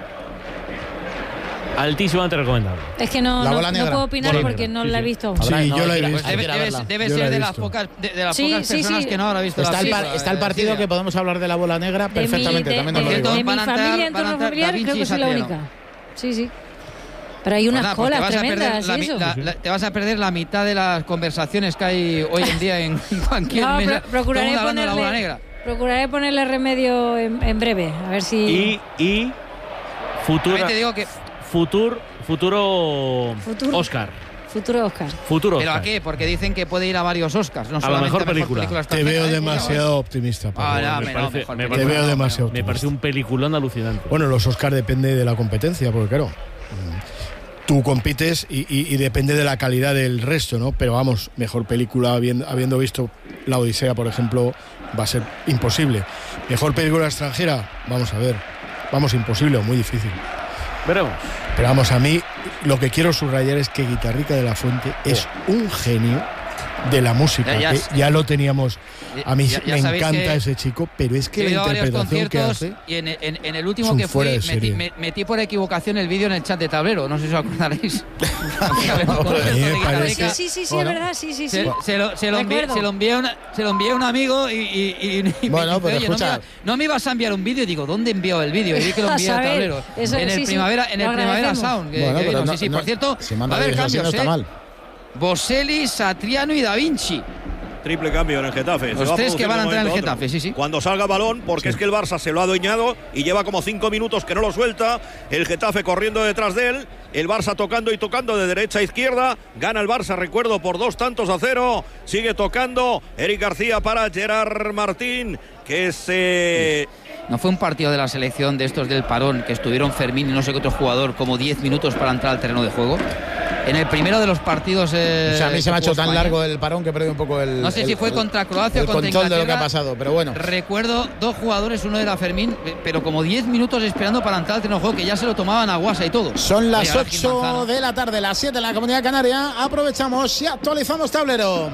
Altísimamente recomendable. Es que no puedo opinar Bola porque Negra. no la he visto. Sí, yo la he visto. Debe ser de las pocas personas que no habrá visto la película. Está el partido que podemos hablar de La Bola Negra perfectamente, también nos lo digo. De mi familia, entorno familiar, creo que soy la única. Sí. Pero hay unas colas tremendas. Te vas a perder la mitad de las conversaciones que hay hoy en día en cualquier mesa. Procuraré ponerle remedio en breve. A ver si. Y futuro. Te digo que futuro Oscar. Futuro Oscar. ¿Pero a qué? Porque dicen que puede ir a varios Oscars. No a la mejor película. Te veo demasiado optimista. Me te veo demasiado optimista. Me parece un peliculón alucinante. Bueno, los Oscars depende de la competencia, porque claro, tú compites y depende de la calidad del resto, ¿no? Pero vamos, mejor película, habiendo visto La Odisea, por ejemplo, va a ser imposible. Mejor película extranjera, vamos a ver. Vamos, imposible o muy difícil. Veremos. Pero vamos, a mí lo que quiero subrayar es que Guitarrica de la Fuente es un genio de la música. Ya lo teníamos. A mí me encanta ese chico, pero es que la interpretación que hace. Y en el último que fui, metí por equivocación el vídeo en el chat de Tablero. No sé si os acordaréis. Sí, es verdad. Sí. Se lo envié a un amigo y bueno, me dice, oye, no me ibas a enviar un vídeo. Y digo, ¿dónde envió el vídeo? Y vi que lo envié a Tablero. En el Primavera Sound. Por cierto, va a haber cambios. Boselli, Satriano y Da Vinci. Triple cambio en el Getafe. Los tres que van a entrar en el Getafe, sí. Cuando salga balón, porque es que el Barça se lo ha adueñado y lleva como 5 minutos que no lo suelta. El Getafe corriendo detrás de él. El Barça tocando y tocando de derecha a izquierda. Gana el Barça, recuerdo, por 2-0. Sigue tocando Eric García para Gerard Martín, que se... No fue un partido de la selección de estos del parón que estuvieron Fermín y no sé qué otro jugador como 10 minutos para entrar al terreno de juego. En el primero de los partidos. O sea, a mí se me ha hecho tan largo el parón que perdí un poco el. No sé si fue contra Croacia o contra control Inglaterra, de lo que ha pasado, pero bueno. Recuerdo 2 jugadores, uno era Fermín, pero como 10 minutos esperando para entrar al terreno de juego, que ya se lo tomaban a guasa y todo. Son las 8 de la tarde, las 7 en la Comunidad Canaria. Aprovechamos y actualizamos tablero.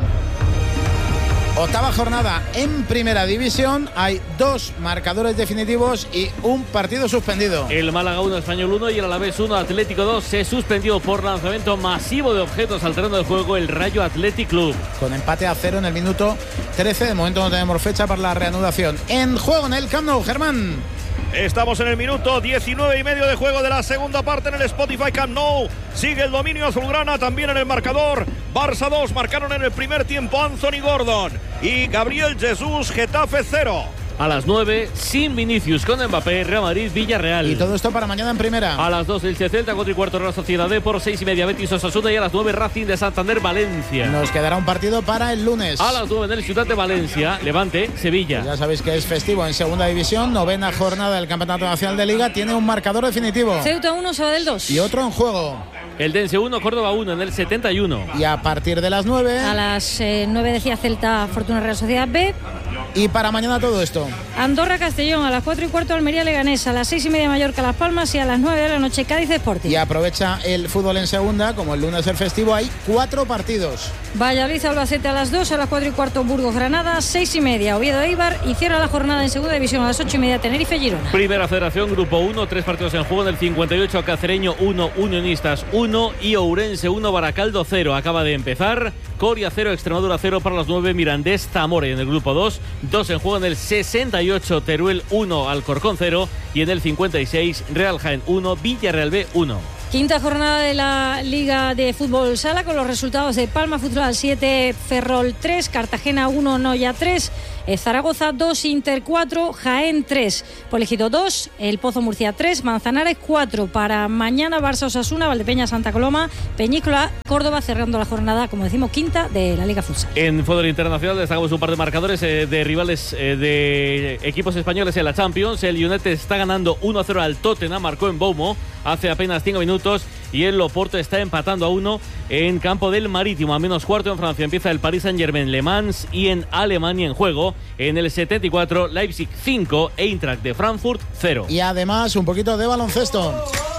Octava jornada en Primera División. Hay 2 marcadores definitivos y un partido suspendido. El Málaga 1, Español 1 y el Alavés 1, Atlético 2. Se suspendió por lanzamiento masivo de objetos al terreno de juego el Rayo Athletic Club. Con empate a 0 en el minuto 13. De momento no tenemos fecha para la reanudación. En juego en el Camp Nou, Germán. Estamos en el minuto 19,5 de juego de la segunda parte en el Spotify Camp Nou. Sigue el dominio azulgrana también en el marcador. Barça 2, marcaron en el primer tiempo Anthony Gordon y Gabriel Jesús. Getafe 0. A las 9, sin Vinicius, con Mbappé, Real Madrid, Villarreal. Y todo esto para mañana en Primera. A las 2, el Celta, 4:15, Real Sociedad D, por 6:30, Betis Osasuna, y a las 9, Racing de Santander, Valencia. Nos quedará un partido para el lunes. A las 9 en el Ciudad de Valencia, Levante, Sevilla. Pues ya sabéis que es festivo en Segunda División, 9ª jornada del Campeonato Nacional de Liga. Tiene un marcador definitivo. Ceuta 1, Sabadell 2. Y otro en juego. El Dense 1, Córdoba 1 en el 71. Y a partir de las 9. A las 9 decía Celta, Fortuna Real Sociedad B. Y para mañana todo esto. Andorra-Castellón, a las 4:15 Almería-Leganés, a las 6:30 Mallorca-Las Palmas y a las 9 de la noche Cádiz-Sporting. Y aprovecha el fútbol en segunda, como el lunes el festivo, hay 4 partidos. Valladolid-Albacete a las 2, a las 4:15 Burgos-Granada, 6:30 Oviedo-Eibar y cierra la jornada en segunda división a las 8:30 Tenerife-Girona. Primera Federación, Grupo 1, 3 partidos en juego. Del 58 Cacereño 1, Unionistas 1 y Ourense 1, Baracaldo 0. Acaba de empezar. Coria 0, Extremadura 0 para las 9, Mirandés Zamora. En el grupo 2 en juego. En el 68 Teruel 1, Alcorcón 0 y en el 56 Real Jaén 1, Villarreal B 1. Quinta jornada de la Liga de Fútbol Sala con los resultados de Palma Futsal 7, Ferrol 3, Cartagena 1, Noya 3, Zaragoza 2, Inter 4, Jaén 3, Polegido 2, El Pozo Murcia 3, Manzanares 4. Para mañana Barça Osasuna, Valdepeñas Santa Coloma, Peñícola, Córdoba, cerrando la jornada, como decimos, quinta de la Liga Futsal. En fútbol internacional destacamos un par de marcadores de rivales de equipos españoles en la Champions. El United está ganando 1-0 al Tottenham, marcó en Boumo hace apenas 5 minutos. Y el Oporto está empatando a 1 en campo del Marítimo. A menos cuarto en Francia empieza el Paris Saint-Germain Le Mans y en Alemania en juego. En el 74 Leipzig 5, Eintracht de Frankfurt 0. Y además un poquito de baloncesto.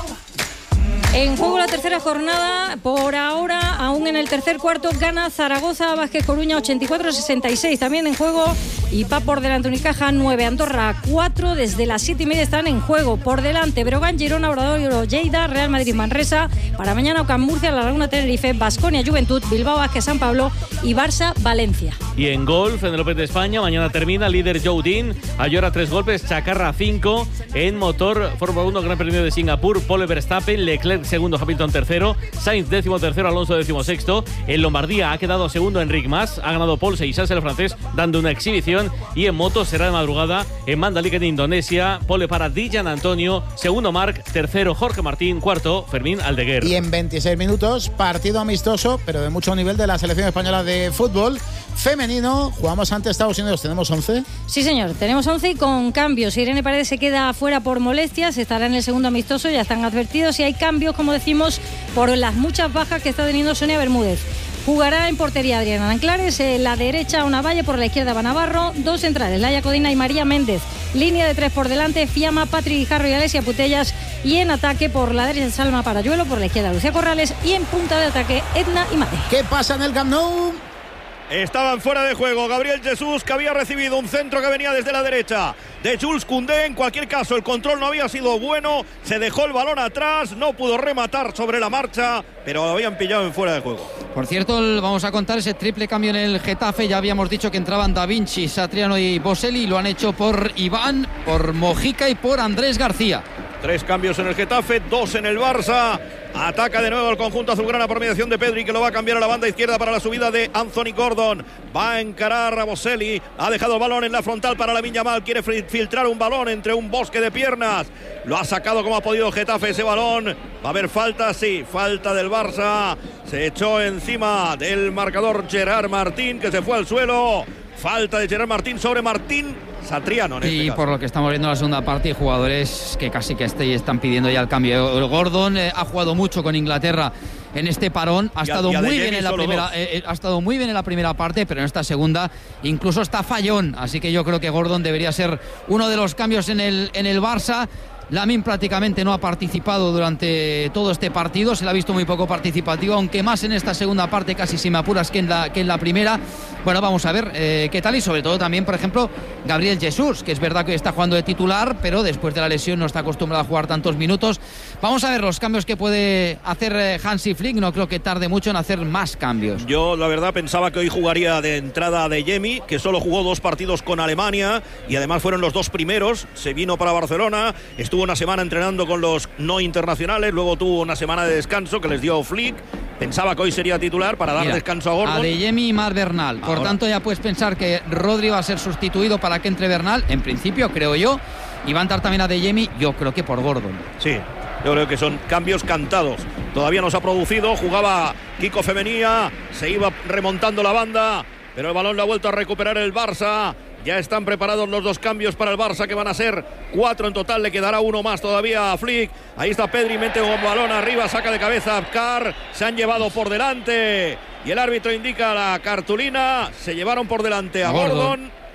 En juego la tercera jornada, por ahora, aún en el tercer cuarto, gana Zaragoza, Vázquez Coruña 84-66. También en juego, IPA por delante, Unicaja 9, Andorra 4. Desde las 7:30 están en juego. Por delante, Breogán, Girona, Obradoiro, Lleida, Real Madrid, Manresa. Para mañana, Ocam, Murcia, La Laguna, Tenerife, Baskonia, Juventud, Bilbao, Vázquez, San Pablo y Barça, Valencia. Y en golf, en el Open de España, mañana termina líder Joe Dean, Ayora 3 golpes, Chacarra 5. En motor, Fórmula 1, Gran Premio de Singapur, Pole Verstappen, Leclerc segundo, Hamilton tercero, Sainz 13º, Alonso 16º. En Lombardía ha quedado segundo Enric Mas, ha ganado Paul Seixas, el francés, dando una exhibición. Y en moto será de madrugada en Mandalika, en Indonesia, pole para Dijan Antonio, segundo Marc, tercero Jorge Martín, cuarto Fermín Aldeguer. Y en 26 minutos, partido amistoso, pero de mucho nivel, de la selección española de fútbol femenino. Jugamos ante Estados Unidos, ¿tenemos 11? Sí, señor, tenemos 11 y con cambios. Irene Paredes se queda fuera por molestias, estará en el segundo amistoso, ya están advertidos. Y hay cambios, como decimos, por las muchas bajas que está teniendo Sonia Bermúdez. Jugará en portería Adriana Anclares, en la derecha Una Valle, por la izquierda Van Navarro, 2 centrales, Laia Codina y María Méndez. Línea de 3 por delante, Fiamma, Patri Guijarro y Alesia Putellas. Y en ataque por la derecha Salma Parayuelo, por la izquierda Lucía Corrales y en punta de ataque Edna y Mate. ¿Qué pasa en el Camp Nou? Estaban fuera de juego Gabriel Jesús, que había recibido un centro que venía desde la derecha de Jules Koundé. En cualquier caso, el control no había sido bueno, se dejó el balón atrás, no pudo rematar sobre la marcha, pero lo habían pillado en fuera de juego. Por cierto, vamos a contar ese triple cambio en el Getafe. Ya habíamos dicho que entraban Da Vinci, Satriano y Boselli, lo han hecho por Iván, por Mojica y por Andrés García. 3 cambios en el Getafe, 2 en el Barça. Ataca de nuevo el conjunto azulgrana por mediación de Pedri, que lo va a cambiar a la banda izquierda para la subida de Anthony Gordon. Va a encarar a Boselli. Ha dejado el balón en la frontal para Lamine Yamal. Quiere filtrar un balón entre un bosque de piernas. Lo ha sacado como ha podido Getafe ese balón. Va a haber falta, sí, falta del Barça. Se echó encima del marcador Gerard Martín, que se fue al suelo. Falta de Gerard Martín sobre Martín Satriano. Y por lo que estamos viendo en la segunda parte, hay jugadores que casi que están pidiendo ya el cambio. El Gordon ha jugado mucho con Inglaterra en este parón, ha estado muy bien en la primera, ha estado muy bien en la primera parte, pero en esta segunda incluso está fallón. Así que yo creo que Gordon debería ser uno de los cambios en el Barça. Lamine prácticamente no ha participado durante todo este partido, se le ha visto muy poco participativo, aunque más en esta segunda parte, casi si me apuras, que en la primera. Bueno, vamos a ver qué tal, y sobre todo también, por ejemplo, Gabriel Jesús, que es verdad que está jugando de titular, pero después de la lesión no está acostumbrado a jugar tantos minutos. Vamos a ver los cambios que puede hacer Hansi Flick. No creo que tarde mucho en hacer más cambios. Yo, la verdad, pensaba que hoy jugaría de entrada de Yemi, que solo jugó 2 partidos con Alemania y además fueron los 2 primeros. Se vino para Barcelona, estuvo una semana entrenando con los no internacionales, luego tuvo una semana de descanso que les dio Flick. Pensaba que hoy sería titular para dar descanso a Gordon. Adeyemi y Mar Bernal. Por tanto, ya puedes pensar que Rodri va a ser sustituido para que entre Bernal, en principio, creo yo. Y va a entrar también Adeyemi, yo creo que por Gordon. Sí, yo creo que son cambios cantados. Todavía no se ha producido, jugaba Kiko Femenía, se iba remontando la banda, pero el balón lo ha vuelto a recuperar el Barça. Ya están preparados los 2 cambios para el Barça, que van a ser 4 en total. Le quedará 1 más todavía a Flick. Ahí está Pedri, mete un balón arriba, saca de cabeza a Abkar. Se han llevado por delante y el árbitro indica la cartulina. Se llevaron por delante a Gordon.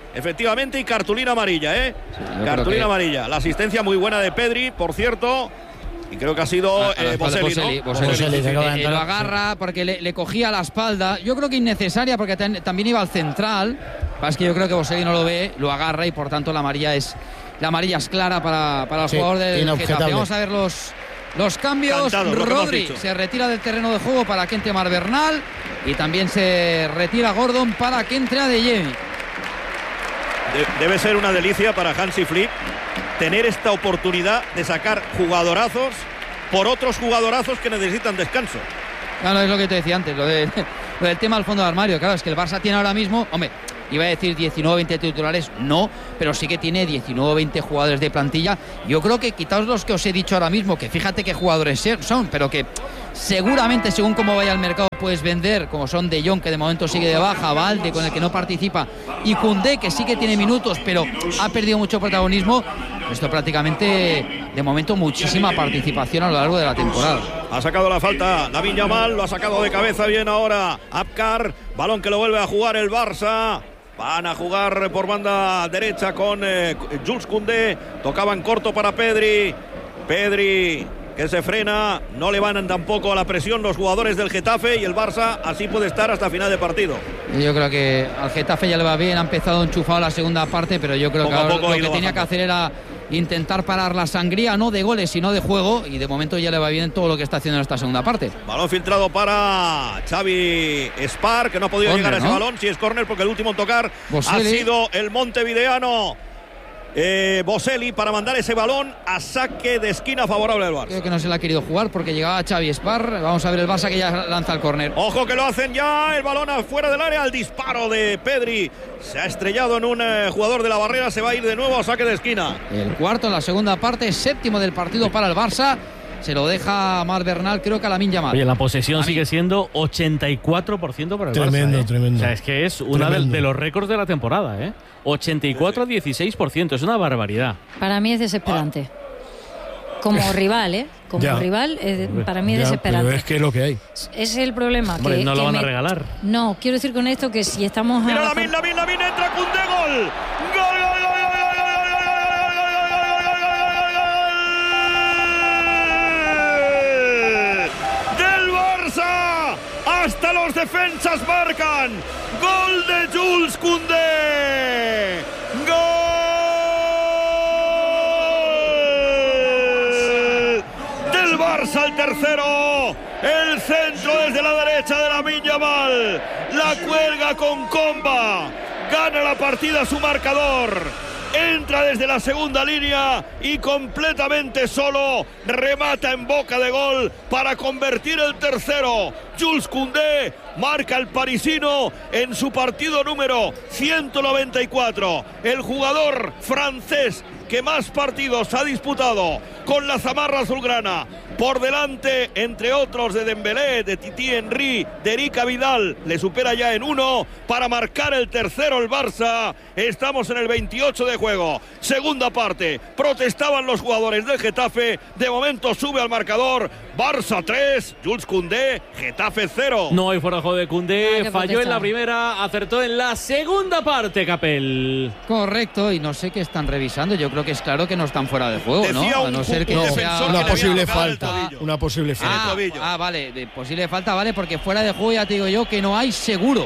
efectivamente, y cartulina amarilla, ¿eh? Sí, cartulina amarilla. La asistencia muy buena de Pedri, por cierto. Y creo que ha sido Boselli, ¿no? Boselli, lo agarra porque le cogía la espalda. Yo creo que innecesaria porque también iba al central. Es que yo creo que Boselli no lo ve, lo agarra y por tanto la amarilla es clara para el jugador del Getafe. Vamos a ver los cambios. Rodri se retira del terreno de juego para que entre Mar Bernal y también se retira Gordon para que entre Adeyemi. Debe ser una delicia para Hansi Flick tener esta oportunidad de sacar jugadorazos por otros jugadorazos que necesitan descanso. Claro, es lo que te decía antes, lo del tema del fondo de armario. Claro, es que el Barça tiene ahora mismo, hombre, iba a decir 19 o 20 titulares, no, pero sí que tiene 19 o 20 jugadores de plantilla. Yo creo que quitaos los que os he dicho ahora mismo, que fíjate qué jugadores son, pero que seguramente según cómo vaya el mercado puedes vender, como son De Jong, que de momento sigue de baja, Valde, con el que no participa, y Koundé, que sí que tiene minutos pero ha perdido mucho protagonismo. Esto prácticamente de momento muchísima participación a lo largo de la temporada. Ha sacado la falta Lamine Yamal, lo ha sacado de cabeza bien ahora Abkar, balón que lo vuelve a jugar el Barça. Van a jugar por banda derecha con Jules Koundé, tocaban corto para Pedri, que se frena, no le van tampoco a la presión los jugadores del Getafe y el Barça así puede estar hasta final de partido. Yo creo que al Getafe ya le va bien, ha empezado enchufado la segunda parte, pero yo creo que lo que tenía que hacer era intentar parar la sangría, no de goles sino de juego, y de momento ya le va bien todo lo que está haciendo en esta segunda parte. Balón filtrado para Xavi Spar, que no ha podido llegar a ese balón. Si es córner, porque el último en tocar ha sido el montevideano Boselli, para mandar ese balón a saque de esquina favorable al Barça. Creo que no se la ha querido jugar porque llegaba Xavi Spar. Vamos a ver el Barça que ya lanza el córner. Ojo que lo hacen ya, el balón afuera del área, el disparo de Pedri se ha estrellado en un jugador de la barrera, se va a ir de nuevo a saque de esquina. El cuarto en la segunda parte, séptimo del partido para el Barça. Se lo deja Mar Bernal, creo que a Lamine Yamal. Oye, la posesión sigue siendo 84% para el Barça. Tremendo. O sea, es que es uno de los récords de la temporada, ¿eh? 84 a 16%, es una barbaridad. Para mí es desesperante. Como rival, ¿eh? Rival, para mí es desesperante. Pero es que es lo que hay. Es el problema. Hombre, no lo van a regalar. No, quiero decir con esto que si estamos... Mira Lamine, entra Koundé, gol. Hasta los defensas marcan. Gol de Jules Koundé. Gol del Barça, el tercero. El centro desde la derecha de Lamine Yamal. La cuelga con comba. Gana la partida su marcador. Entra desde la segunda línea y completamente solo remata en boca de gol para convertir el tercero. Jules Koundé marca el parisino en su partido número 194. El jugador francés que más partidos ha disputado con la zamarra azulgrana, por delante, entre otros, de Dembélé, de Titi Henry, de Erika Vidal. Le supera ya en uno para marcar el tercero el Barça. Estamos en el 28 de juego. Segunda parte. Protestaban los jugadores del Getafe. De momento sube al marcador. Barça 3, Jules Koundé, Getafe 0. No hay fuera de juego de Koundé. Falló en la primera, acertó en la segunda parte, Capel. Correcto, y no sé qué están revisando. Yo creo que es claro que no están fuera de juego, decía ¿no? A no ser que sea una posible falta. Una posible falta. Vale, de posible falta, vale, porque fuera de juego ya te digo yo que no hay seguro.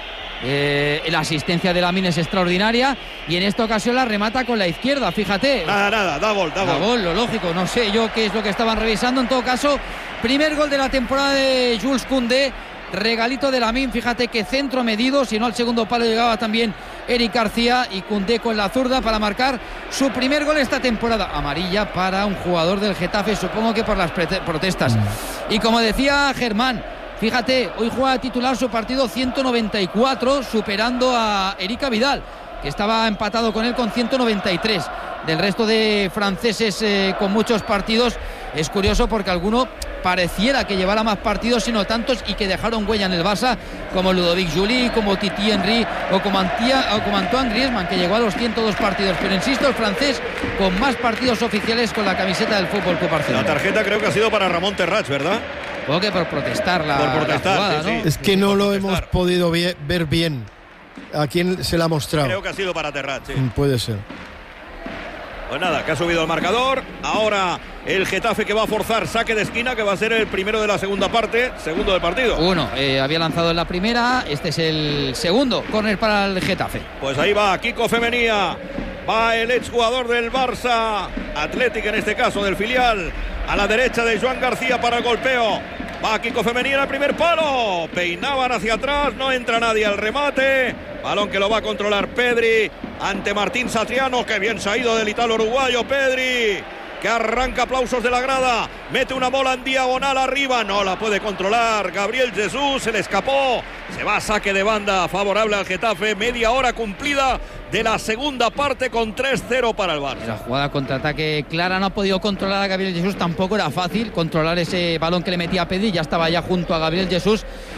La asistencia de Lamine es extraordinaria y en esta ocasión la remata con la izquierda, fíjate. Nada, da gol. Lo lógico, no sé yo qué es lo que estaban revisando. En todo caso, primer gol de la temporada de Jules Koundé, regalito de Lamine, fíjate que centro medido, si no al segundo palo llegaba también Eric García, y Koundé con la zurda para marcar su primer gol esta temporada. Amarilla para un jugador del Getafe, supongo que por las protestas. Y como decía Germán, fíjate, hoy juega titular su partido 194, superando a Erika Vidal, que estaba empatado con él con 193. Del resto de franceses con muchos partidos, es curioso porque alguno pareciera que llevara más partidos y no tantos, y que dejaron huella en el Barça, como Ludovic Joly, como Titi Henry o como Antoine Griezmann, que llegó a los 102 partidos. Pero insisto, el francés con más partidos oficiales con la camiseta del Fútbol Club Barcelona. La tarjeta creo que ha sido para Ramón Terrats, ¿verdad? Supongo que por protestar la jugada, sí, ¿no? Es que no lo hemos podido ver bien. ¿A quién se la ha mostrado? Creo que ha sido para Terrat, sí. Puede ser. Pues nada, que ha subido el marcador. Ahora el Getafe que va a forzar saque de esquina, que va a ser el primero de la segunda parte, segundo del partido. Había lanzado en la primera, este es el segundo córner para el Getafe. Pues ahí va Kiko Femenía, va el exjugador del Barça Athletic, en este caso del filial, a la derecha de Joan García para el golpeo. Va Kiko Femenía en el primer palo, peinaban hacia atrás, no entra nadie al remate. Balón que lo va a controlar Pedri ante Martín Satriano, que bien se ha ido del italo uruguayo Pedri, que arranca aplausos de la grada, mete una bola en diagonal arriba, no la puede controlar Gabriel Jesús, se le escapó, se va a saque de banda favorable al Getafe, media hora cumplida de la segunda parte con 3-0 para el Barça. La jugada contraataque clara, no ha podido controlar a Gabriel Jesús, tampoco era fácil controlar ese balón que le metía a Pedri, ya estaba ya junto a Gabriel Jesús